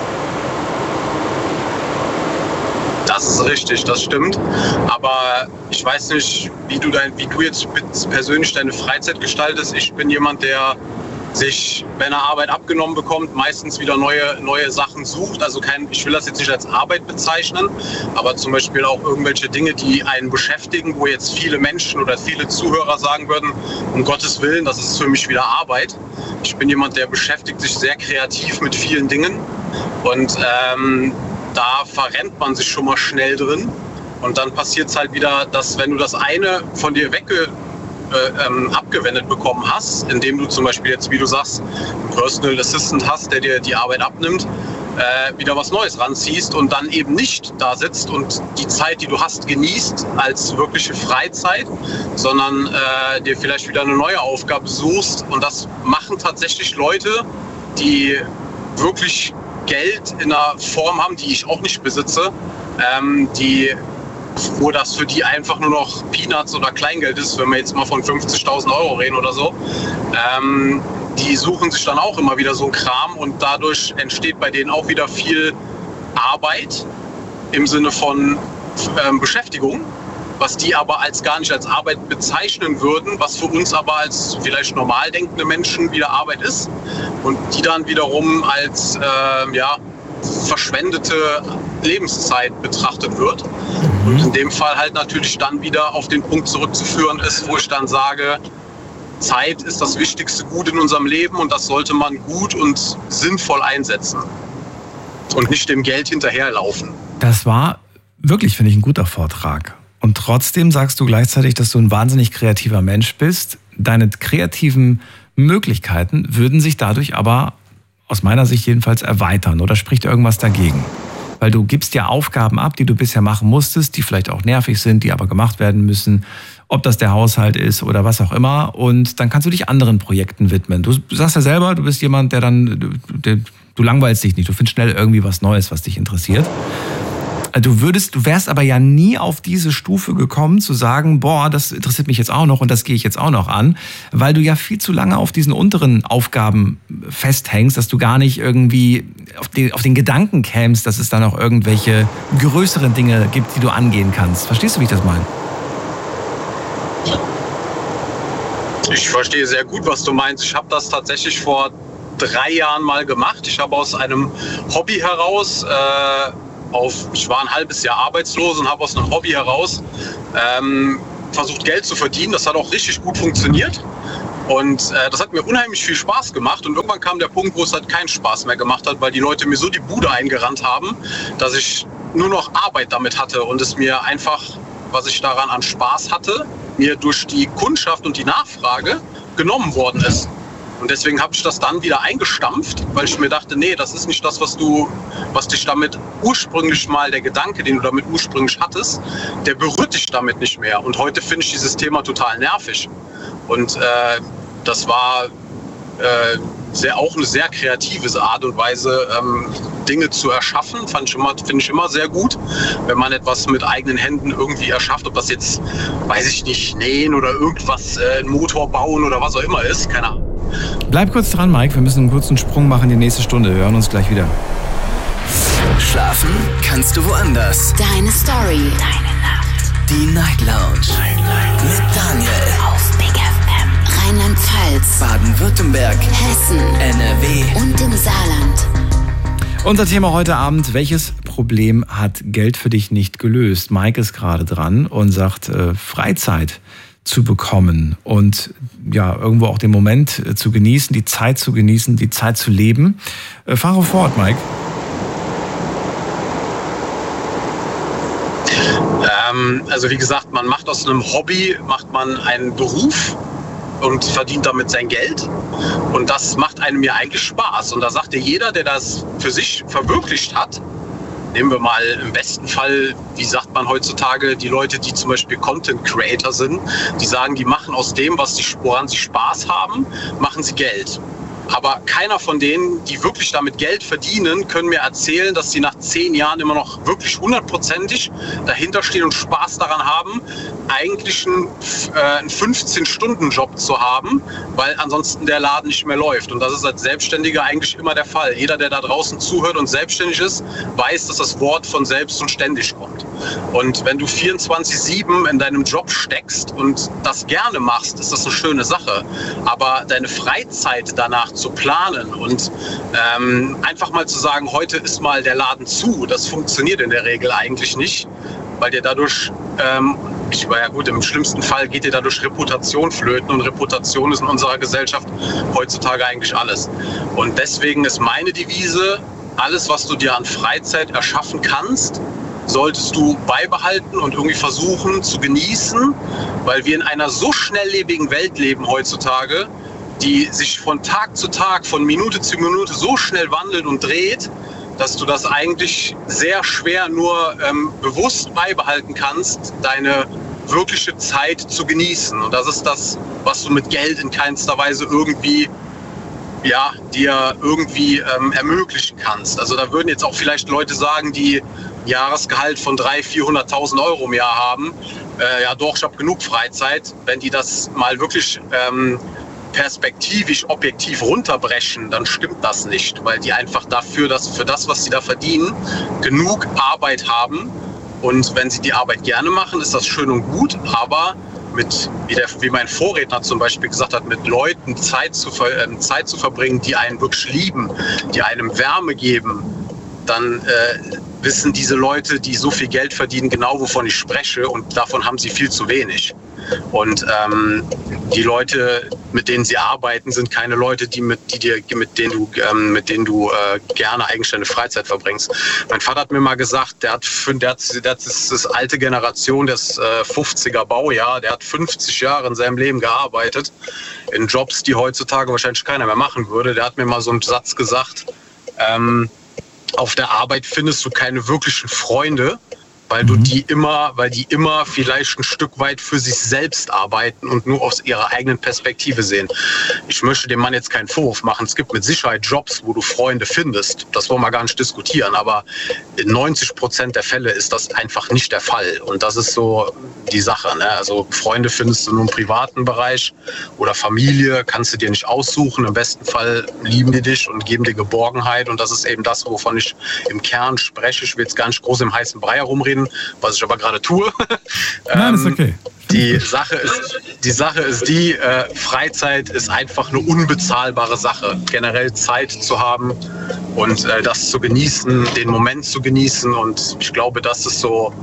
Das ist richtig, das stimmt. Aber ich weiß nicht, wie du jetzt persönlich deine Freizeit gestaltest. Ich bin jemand, der sich, wenn er Arbeit abgenommen bekommt, meistens wieder neue Sachen sucht. Also ich will das jetzt nicht als Arbeit bezeichnen, aber zum Beispiel auch irgendwelche Dinge, die einen beschäftigen, wo jetzt viele Menschen oder viele Zuhörer sagen würden, um Gottes Willen, das ist für mich wieder Arbeit. Ich bin jemand, der beschäftigt sich sehr kreativ mit vielen Dingen und da verrennt man sich schon mal schnell drin und dann passiert es halt wieder, dass wenn du das eine von dir abgewendet bekommen hast, indem du zum Beispiel jetzt, wie du sagst, einen Personal Assistant hast, der dir die Arbeit abnimmt, wieder was Neues ranziehst und dann eben nicht da sitzt und die Zeit, die du hast, genießt als wirkliche Freizeit, sondern dir vielleicht wieder eine neue Aufgabe suchst. Und das machen tatsächlich Leute, die wirklich Geld in einer Form haben, die ich auch nicht besitze, wo das für die einfach nur noch Peanuts oder Kleingeld ist, wenn wir jetzt mal von 50.000 Euro reden oder so. Die suchen sich dann auch immer wieder so einen Kram und dadurch entsteht bei denen auch wieder viel Arbeit im Sinne von Beschäftigung, was die aber gar nicht als Arbeit bezeichnen würden, was für uns aber als vielleicht normal denkende Menschen wieder Arbeit ist und die dann wiederum als verschwendete Lebenszeit betrachtet wird. Und in dem Fall halt natürlich dann wieder auf den Punkt zurückzuführen ist, wo ich dann sage, Zeit ist das wichtigste Gut in unserem Leben und das sollte man gut und sinnvoll einsetzen und nicht dem Geld hinterherlaufen. Das war wirklich, finde ich, ein guter Vortrag. Und trotzdem sagst du gleichzeitig, dass du ein wahnsinnig kreativer Mensch bist. Deine kreativen Möglichkeiten würden sich dadurch aber aus meiner Sicht jedenfalls erweitern. Oder spricht irgendwas dagegen? Weil du gibst ja Aufgaben ab, die du bisher machen musstest, die vielleicht auch nervig sind, die aber gemacht werden müssen. Ob das der Haushalt ist oder was auch immer. Und dann kannst du dich anderen Projekten widmen. Du sagst ja selber, du bist jemand, du langweilst dich nicht. Du findest schnell irgendwie was Neues, was dich interessiert. Du wärst aber ja nie auf diese Stufe gekommen, zu sagen, boah, das interessiert mich jetzt auch noch und das gehe ich jetzt auch noch an, weil du ja viel zu lange auf diesen unteren Aufgaben festhängst, dass du gar nicht irgendwie auf den Gedanken kämst, dass es da noch irgendwelche größeren Dinge gibt, die du angehen kannst. Verstehst du, wie ich das meine? Ich verstehe sehr gut, was du meinst. Ich habe das tatsächlich vor 3 Jahren mal gemacht. Ich habe aus einem Hobby heraus, ich war ein halbes Jahr arbeitslos und habe aus einem Hobby heraus versucht, Geld zu verdienen. Das hat auch richtig gut funktioniert. Und das hat mir unheimlich viel Spaß gemacht. Und irgendwann kam der Punkt, wo es halt keinen Spaß mehr gemacht hat, weil die Leute mir so die Bude eingerannt haben, dass ich nur noch Arbeit damit hatte und es mir einfach, was ich daran an Spaß hatte, mir durch die Kundschaft und die Nachfrage genommen worden ist. Und deswegen habe ich das dann wieder eingestampft, weil ich mir dachte, nee, das ist nicht das, was dich damit ursprünglich mal, der Gedanke, den du damit ursprünglich hattest, der berührt dich damit nicht mehr. Und heute finde ich dieses Thema total nervig. Und das war auch eine sehr kreative Art und Weise, Dinge zu erschaffen. Finde ich immer sehr gut, wenn man etwas mit eigenen Händen irgendwie erschafft. Ob das jetzt, weiß ich nicht, nähen oder irgendwas, einen Motor bauen oder was auch immer ist, keine Ahnung. Bleib kurz dran, Mike. Wir müssen einen kurzen Sprung machen in die nächste Stunde. Wir hören uns gleich wieder. Schlafen kannst du woanders. Deine Story. Deine Nacht. Die Night Lounge. Mit Daniel. Auf Big FM. Rheinland-Pfalz. Baden-Württemberg. Hessen. NRW. Und im Saarland. Unser Thema heute Abend: Welches Problem hat Geld für dich nicht gelöst? Mike ist gerade dran und sagt, Freizeit zu bekommen und ja, irgendwo auch den Moment zu genießen, die Zeit zu genießen, die Zeit zu leben. Fahre fort, Mike. Also wie gesagt, man macht aus einem Hobby, einen Beruf und verdient damit sein Geld. Und das macht einem ja eigentlich Spaß. Und da sagt dir jeder, der das für sich verwirklicht hat, nehmen wir mal im besten Fall, wie sagt man heutzutage, die Leute, die zum Beispiel Content Creator sind, die sagen, die machen aus dem, was woran sie Spaß haben, machen sie Geld. Aber keiner von denen, die wirklich damit Geld verdienen, können mir erzählen, dass sie nach 10 Jahren immer noch wirklich 100%ig dahinter stehen und Spaß daran haben, eigentlich einen 15-Stunden-Job zu haben, weil ansonsten der Laden nicht mehr läuft. Und das ist als Selbstständiger eigentlich immer der Fall. Jeder, der da draußen zuhört und selbstständig ist, weiß, dass das Wort von selbst und ständig kommt. Und wenn du 24/7 in deinem Job steckst und das gerne machst, ist das eine schöne Sache. Aber deine Freizeit danach zu planen und einfach mal zu sagen, heute ist mal der Laden zu, das funktioniert in der Regel eigentlich nicht, weil dir dadurch, im schlimmsten Fall geht dir dadurch Reputation flöten, und Reputation ist in unserer Gesellschaft heutzutage eigentlich alles. Und deswegen ist meine Devise, alles, was du dir an Freizeit erschaffen kannst, solltest du beibehalten und irgendwie versuchen zu genießen, weil wir in einer so schnelllebigen Welt leben heutzutage, die sich von Tag zu Tag, von Minute zu Minute so schnell wandelt und dreht, dass du das eigentlich sehr schwer nur bewusst beibehalten kannst, deine wirkliche Zeit zu genießen. Und das ist das, was du mit Geld in keinster Weise irgendwie dir irgendwie ermöglichen kannst. Also da würden jetzt auch vielleicht Leute sagen, die Jahresgehalt von 300.000, 400.000 Euro im Jahr haben, ja doch, ich habe genug Freizeit. Wenn die das mal wirklich perspektivisch, objektiv runterbrechen, dann stimmt das nicht, weil die einfach für das, was sie da verdienen, genug Arbeit haben. Und wenn sie die Arbeit gerne machen, ist das schön und gut, aber wie mein Vorredner zum Beispiel gesagt hat, mit Leuten Zeit zu verbringen, die einen wirklich lieben, die einem Wärme geben, dann wissen diese Leute, die so viel Geld verdienen, genau, wovon ich spreche, und davon haben sie viel zu wenig. Und die Leute, mit denen sie arbeiten, sind keine Leute, mit denen du gerne eigentlich deine Freizeit verbringst. Mein Vater hat mir mal gesagt, der hat das alte Generation, das 50er Baujahr, der hat 50 Jahre in seinem Leben gearbeitet, in Jobs, die heutzutage wahrscheinlich keiner mehr machen würde. Der hat mir mal so einen Satz gesagt, auf der Arbeit findest du keine wirklichen Freunde, weil die immer vielleicht ein Stück weit für sich selbst arbeiten und nur aus ihrer eigenen Perspektive sehen. Ich möchte dem Mann jetzt keinen Vorwurf machen. Es gibt mit Sicherheit Jobs, wo du Freunde findest. Das wollen wir gar nicht diskutieren. Aber in 90% der Fälle ist das einfach nicht der Fall. Und das ist so die Sache. Ne? Also Freunde findest du nur im privaten Bereich oder Familie kannst du dir nicht aussuchen. Im besten Fall lieben die dich und geben dir Geborgenheit. Und das ist eben das, wovon ich im Kern spreche. Ich will jetzt gar nicht groß im heißen Brei herumreden, was ich aber gerade tue. Nein, ist okay. Die Sache ist die, Freizeit ist einfach eine unbezahlbare Sache. Generell Zeit zu haben und das zu genießen, den Moment zu genießen. Und ich glaube, das ist so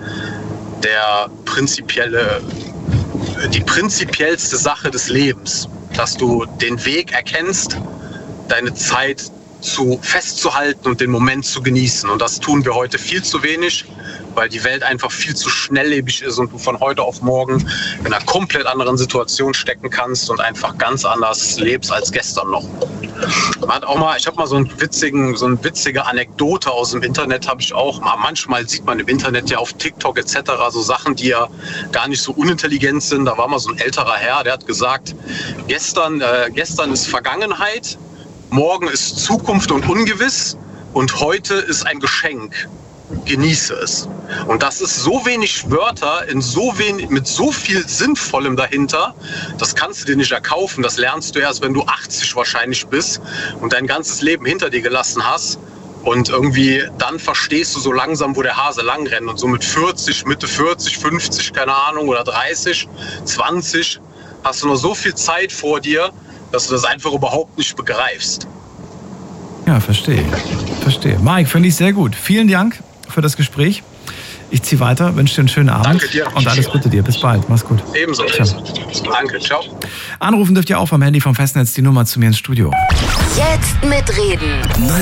die prinzipiellste Sache des Lebens, dass du den Weg erkennst, deine Zeit festzuhalten und den Moment zu genießen. Und das tun wir heute viel zu wenig, weil die Welt einfach viel zu schnelllebig ist und du von heute auf morgen in einer komplett anderen Situation stecken kannst und einfach ganz anders lebst als gestern noch. Ich habe mal so eine witzige Anekdote aus dem Internet, habe ich auch. Manchmal sieht man im Internet ja auf TikTok etc. so Sachen, die ja gar nicht so unintelligent sind. Da war mal so ein älterer Herr, der hat gesagt, gestern ist Vergangenheit, morgen ist Zukunft und ungewiss und heute ist ein Geschenk. Genieße es. Und das ist so wenig Wörter mit so viel Sinnvollem dahinter, das kannst du dir nicht erkaufen. Das lernst du erst, wenn du 80 wahrscheinlich bist und dein ganzes Leben hinter dir gelassen hast. Und irgendwie dann verstehst du so langsam, wo der Hase lang rennt. Und so mit 40, Mitte 40, 50, keine Ahnung, oder 30, 20, hast du noch so viel Zeit vor dir, dass du das einfach überhaupt nicht begreifst. Ja, verstehe. Mike, finde ich sehr gut. Vielen Dank für das Gespräch. Ich ziehe weiter, wünsche dir einen schönen Abend. Danke dir. Und alles Gute dir. Bis bald. Mach's gut. Ebenso. Ciao. Danke. Ciao. Anrufen dürft ihr auch vom Handy vom Festnetz die Nummer zu mir ins Studio. Jetzt mitreden.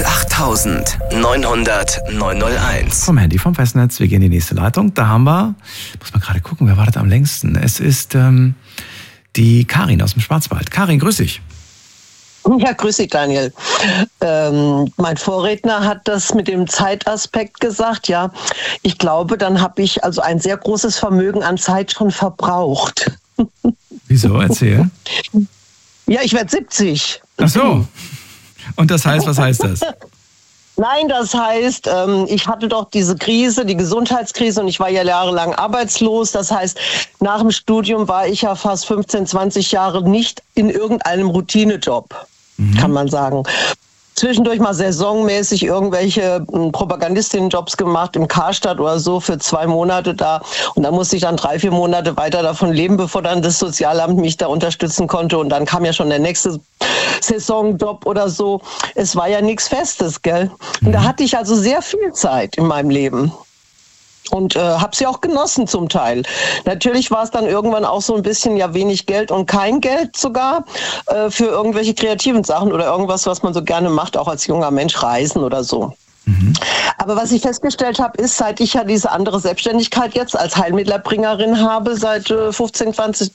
08900 901. Vom Handy vom Festnetz. Wir gehen in die nächste Leitung. Da haben wir, muss man gerade gucken, wer wartet am längsten. Es ist die Karin aus dem Schwarzwald. Karin, grüß dich. Ja, grüß dich, Daniel. Mein Vorredner hat das mit dem Zeitaspekt gesagt. Ja, ich glaube, dann habe ich also ein sehr großes Vermögen an Zeit schon verbraucht. Wieso? Erzähl. Ja, ich werde 70. Ach so. Und das heißt, was heißt das? Nein, das heißt, ich hatte doch diese Krise, die Gesundheitskrise, und ich war ja jahrelang arbeitslos. Das heißt, nach dem Studium war ich ja fast 15, 20 Jahre nicht in irgendeinem Routinejob, kann man sagen. Zwischendurch mal saisonmäßig irgendwelche Propagandistinnenjobs gemacht im Karstadt oder so für 2 Monate da. Und dann musste ich dann 3, 4 Monate weiter davon leben, bevor dann das Sozialamt mich da unterstützen konnte. Und dann kam ja schon der nächste Saisonjob oder so. Es war ja nichts Festes, gell? Und da hatte ich also sehr viel Zeit in meinem Leben. Und habe sie auch genossen zum Teil. Natürlich war es dann irgendwann auch so ein bisschen ja wenig Geld und kein Geld sogar für irgendwelche kreativen Sachen oder irgendwas, was man so gerne macht, auch als junger Mensch, Reisen oder so. Aber was ich festgestellt habe, ist, seit ich ja diese andere Selbstständigkeit jetzt als Heilmittlerbringerin habe, seit 15,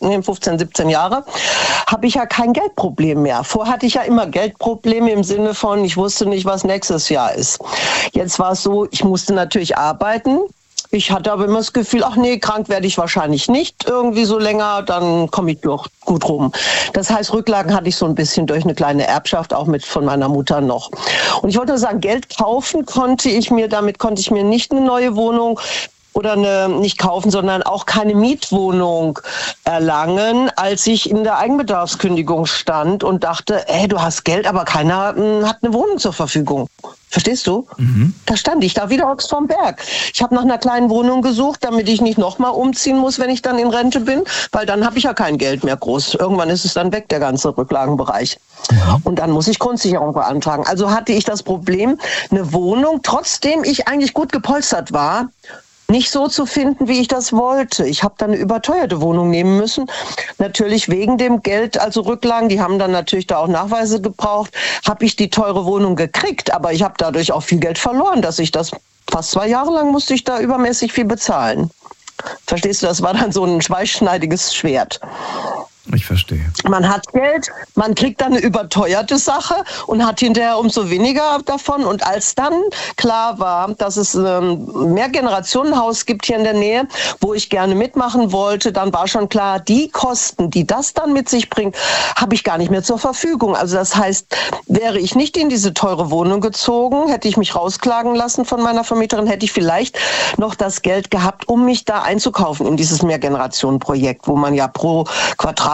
17 Jahre, habe ich ja kein Geldproblem mehr. Vorher hatte ich ja immer Geldprobleme im Sinne von, ich wusste nicht, was nächstes Jahr ist. Jetzt war es so, ich musste natürlich arbeiten. Ich hatte aber immer das Gefühl, ach nee, krank werde ich wahrscheinlich nicht irgendwie so länger, dann komme ich doch gut rum. Das heißt, Rücklagen hatte ich so ein bisschen durch eine kleine Erbschaft, auch mit von meiner Mutter noch. Und ich wollte nur sagen, Geld kaufen konnte ich mir nicht eine neue Wohnung oder nicht kaufen, sondern auch keine Mietwohnung erlangen, als ich in der Eigenbedarfskündigung stand und dachte, du hast Geld, aber keiner hat eine Wohnung zur Verfügung. Verstehst du? Da stand ich da wieder Ochs vom Berg. Ich habe nach einer kleinen Wohnung gesucht, damit ich nicht nochmal umziehen muss, wenn ich dann in Rente bin, weil dann habe ich ja kein Geld mehr groß. Irgendwann ist es dann weg, der ganze Rücklagenbereich. Und dann muss ich Grundsicherung beantragen. Also hatte ich das Problem, eine Wohnung, trotzdem ich eigentlich gut gepolstert war, nicht so zu finden, wie ich das wollte. Ich habe dann eine überteuerte Wohnung nehmen müssen. Natürlich wegen dem Geld, also Rücklagen, die haben dann natürlich da auch Nachweise gebraucht, habe ich die teure Wohnung gekriegt. Aber ich habe dadurch auch viel Geld verloren, dass ich das fast 2 Jahre lang musste ich da übermäßig viel bezahlen. Verstehst du, das war dann so ein zweischneidiges Schwert. Ich verstehe. Man hat Geld, man kriegt dann eine überteuerte Sache und hat hinterher umso weniger davon. Und als dann klar war, dass es ein Mehrgenerationenhaus gibt hier in der Nähe, wo ich gerne mitmachen wollte, dann war schon klar, die Kosten, die das dann mit sich bringt, habe ich gar nicht mehr zur Verfügung. Also das heißt, wäre ich nicht in diese teure Wohnung gezogen, hätte ich mich rausklagen lassen von meiner Vermieterin, hätte ich vielleicht noch das Geld gehabt, um mich da einzukaufen in dieses Mehrgenerationenprojekt, wo man ja pro Quadratmeter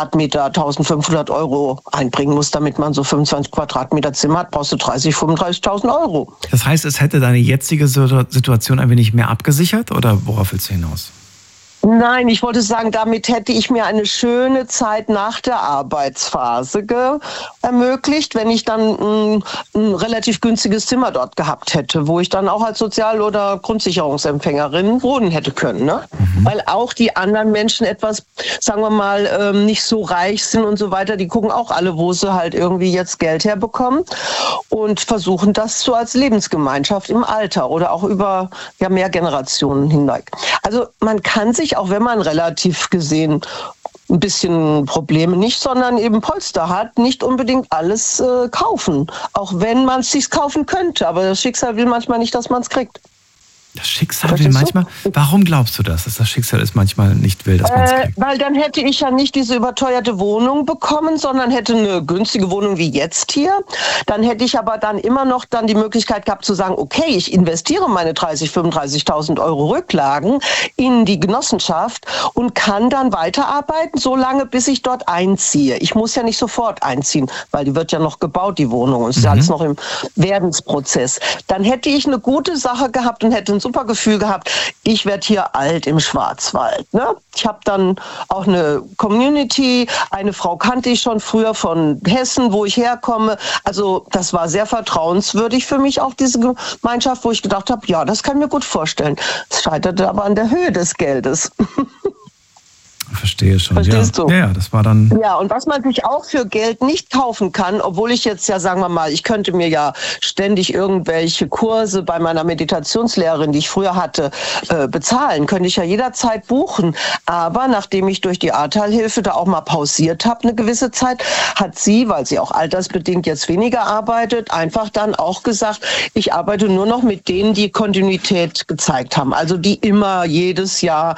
1.500 € einbringen muss, damit man so 25 Quadratmeter Zimmer hat, brauchst du 30.000, 35.000 €. Das heißt, es hätte deine jetzige Situation ein wenig mehr abgesichert oder worauf willst du hinaus? Nein, ich wollte sagen, damit hätte ich mir eine schöne Zeit nach der Arbeitsphase ermöglicht, wenn ich dann ein relativ günstiges Zimmer dort gehabt hätte, wo ich dann auch als Sozial- oder Grundsicherungsempfängerin wohnen hätte können. Ne? Weil auch die anderen Menschen etwas, sagen wir mal, nicht so reich sind und so weiter, die gucken auch alle, wo sie halt irgendwie jetzt Geld herbekommen und versuchen das so als Lebensgemeinschaft im Alter oder auch über mehr Generationen hinweg. Also man kann sich, auch wenn man relativ gesehen ein bisschen Probleme nicht, sondern eben Polster hat, nicht unbedingt alles kaufen. Auch wenn man es sich kaufen könnte. Aber das Schicksal will manchmal nicht, dass man es kriegt. Das Schicksal will manchmal... Warum glaubst du das, dass das Schicksal es manchmal nicht will, dass man es kriegt? Weil dann hätte ich ja nicht diese überteuerte Wohnung bekommen, sondern hätte eine günstige Wohnung wie jetzt hier. Dann hätte ich aber dann immer noch dann die Möglichkeit gehabt zu sagen, okay, ich investiere meine 30.000, 35.000 € Rücklagen in die Genossenschaft und kann dann weiterarbeiten, so lange, bis ich dort einziehe. Ich muss ja nicht sofort einziehen, weil die wird ja noch gebaut, die Wohnung. Und es ist alles noch im Werdensprozess. Dann hätte ich eine gute Sache gehabt und hätte ein super Gefühl gehabt, ich werde hier alt im Schwarzwald. Ne? Ich habe dann auch eine Community, eine Frau kannte ich schon früher von Hessen, wo ich herkomme. Also das war sehr vertrauenswürdig für mich, auch diese Gemeinschaft, wo ich gedacht habe, ja, das kann ich mir gut vorstellen. Es scheiterte aber an der Höhe des Geldes. Verstehe schon. Verstehst du? Ja, das war dann... Ja, und was man sich auch für Geld nicht kaufen kann, obwohl ich jetzt ja, sagen wir mal, ich könnte mir ja ständig irgendwelche Kurse bei meiner Meditationslehrerin, die ich früher hatte, bezahlen, könnte ich ja jederzeit buchen. Aber nachdem ich durch die Ahrtal-Hilfe da auch mal pausiert habe, eine gewisse Zeit, hat sie, weil sie auch altersbedingt jetzt weniger arbeitet, einfach dann auch gesagt, ich arbeite nur noch mit denen, die Kontinuität gezeigt haben. Also die immer jedes Jahr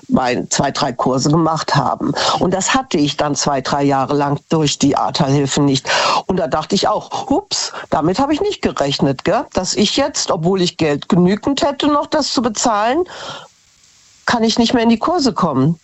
2, 3 Kurse gemacht haben. Und das hatte ich dann 2, 3 Jahre lang durch die Ahrtal-Hilfe nicht. Und da dachte ich auch, hups, damit habe ich nicht gerechnet, gell? Dass ich jetzt, obwohl ich Geld genügend hätte, noch das zu bezahlen, kann ich nicht mehr in die Kurse kommen.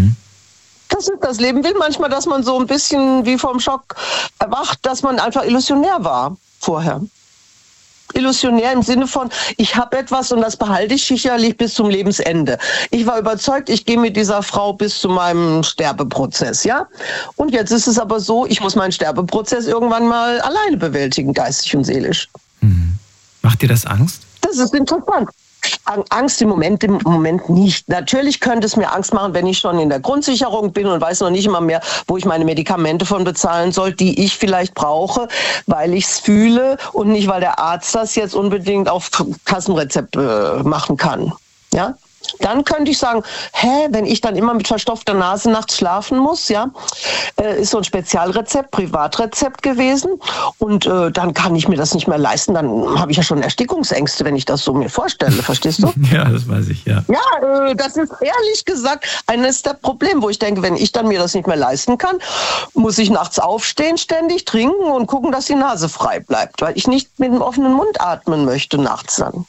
Das ist das Leben. Will manchmal, dass man so ein bisschen wie vom Schock erwacht, dass man einfach illusionär war vorher. Illusionär im Sinne von, ich habe etwas und das behalte ich sicherlich bis zum Lebensende. Ich war überzeugt, ich gehe mit dieser Frau bis zu meinem Sterbeprozess, ja? Und jetzt ist es aber so, ich muss meinen Sterbeprozess irgendwann mal alleine bewältigen, geistig und seelisch. Macht dir das Angst? Das ist interessant. Angst im Moment nicht. Natürlich könnte es mir Angst machen, wenn ich schon in der Grundsicherung bin und weiß noch nicht immer mehr, wo ich meine Medikamente von bezahlen soll, die ich vielleicht brauche, weil ich es fühle und nicht, weil der Arzt das jetzt unbedingt auf Kassenrezept machen kann. Ja? Dann könnte ich sagen, wenn ich dann immer mit verstopfter Nase nachts schlafen muss, ja, ist so ein Spezialrezept, Privatrezept gewesen und dann kann ich mir das nicht mehr leisten, dann habe ich ja schon Erstickungsängste, wenn ich das so mir vorstelle, verstehst du? Ja, das weiß ich, ja. Ja, das ist ehrlich gesagt eines der Probleme, wo ich denke, wenn ich dann mir das nicht mehr leisten kann, muss ich nachts aufstehen, ständig trinken und gucken, dass die Nase frei bleibt, weil ich nicht mit dem offenen Mund atmen möchte nachts dann.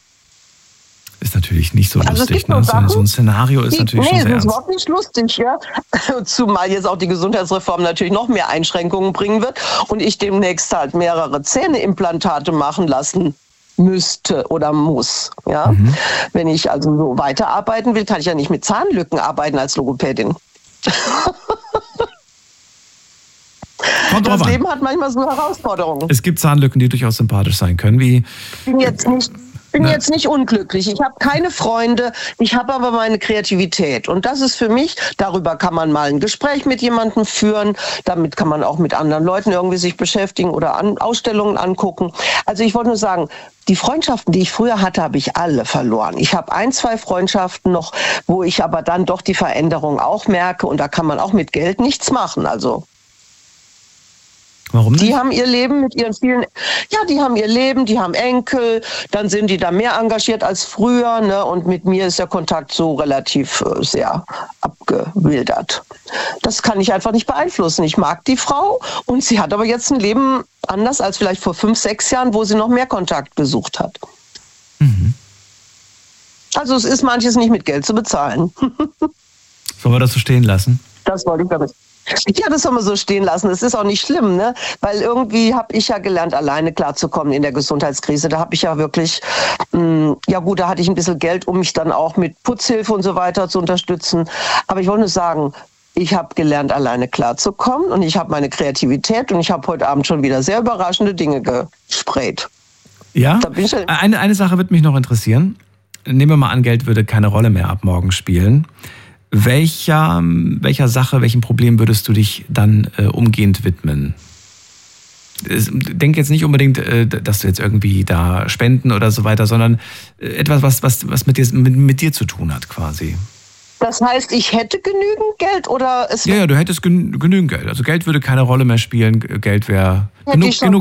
Ist natürlich nicht so lustig, ne? So ein Szenario ist natürlich schon sehr ernst. Nee, das ist überhaupt nicht lustig, ja. Zumal jetzt auch die Gesundheitsreform natürlich noch mehr Einschränkungen bringen wird und ich demnächst halt mehrere Zähneimplantate machen lassen müsste oder muss, ja. Wenn ich also so weiterarbeiten will, kann ich ja nicht mit Zahnlücken arbeiten als Logopädin. Das Leben hat manchmal so Herausforderungen. Es gibt Zahnlücken, die durchaus sympathisch sein können, wie... Ich bin jetzt nicht unglücklich. Ich habe keine Freunde, ich habe aber meine Kreativität. Und das ist für mich, darüber kann man mal ein Gespräch mit jemandem führen, damit kann man auch mit anderen Leuten irgendwie sich beschäftigen oder Ausstellungen angucken. Also ich wollte nur sagen, die Freundschaften, die ich früher hatte, habe ich alle verloren. Ich habe 1, 2 Freundschaften noch, wo ich aber dann doch die Veränderung auch merke und da kann man auch mit Geld nichts machen. Also warum nicht? die haben ihr Leben mit ihren vielen, ja, die haben ihr Leben, die haben Enkel, dann sind die da mehr engagiert als früher, ne? Und mit mir ist der Kontakt so relativ sehr abgewildert. Das kann ich einfach nicht beeinflussen. Ich mag die Frau und sie hat aber jetzt ein Leben anders als vielleicht vor 5, 6 Jahren, wo sie noch mehr Kontakt gesucht hat. Mhm. Also es ist manches nicht mit Geld zu bezahlen. Sollen wir das so stehen lassen? Das wollte ich damit. Ja, das soll man so stehen lassen. Es ist auch nicht schlimm, ne? Weil irgendwie habe ich ja gelernt, alleine klarzukommen in der Gesundheitskrise. Da habe ich ja wirklich, ja gut, da hatte ich ein bisschen Geld, um mich dann auch mit Putzhilfe und so weiter zu unterstützen. Aber ich wollte nur sagen, ich habe gelernt, alleine klarzukommen und ich habe meine Kreativität und ich habe heute Abend schon wieder sehr überraschende Dinge gesprayt. Ja, Da bin ich ja- eine Sache würde mich noch interessieren. Nehmen wir mal an, Geld würde keine Rolle mehr ab morgen spielen. Welcher Sache, welchem Problem würdest du dich dann umgehend widmen? Denk jetzt nicht unbedingt, dass du jetzt irgendwie da spenden oder so weiter, sondern etwas, was mit dir zu tun hat quasi. Das heißt, ich hätte genügend Geld oder es Ja, du hättest genügend Geld. Also Geld würde keine Rolle mehr spielen. Geld wäre Hätte ich schon.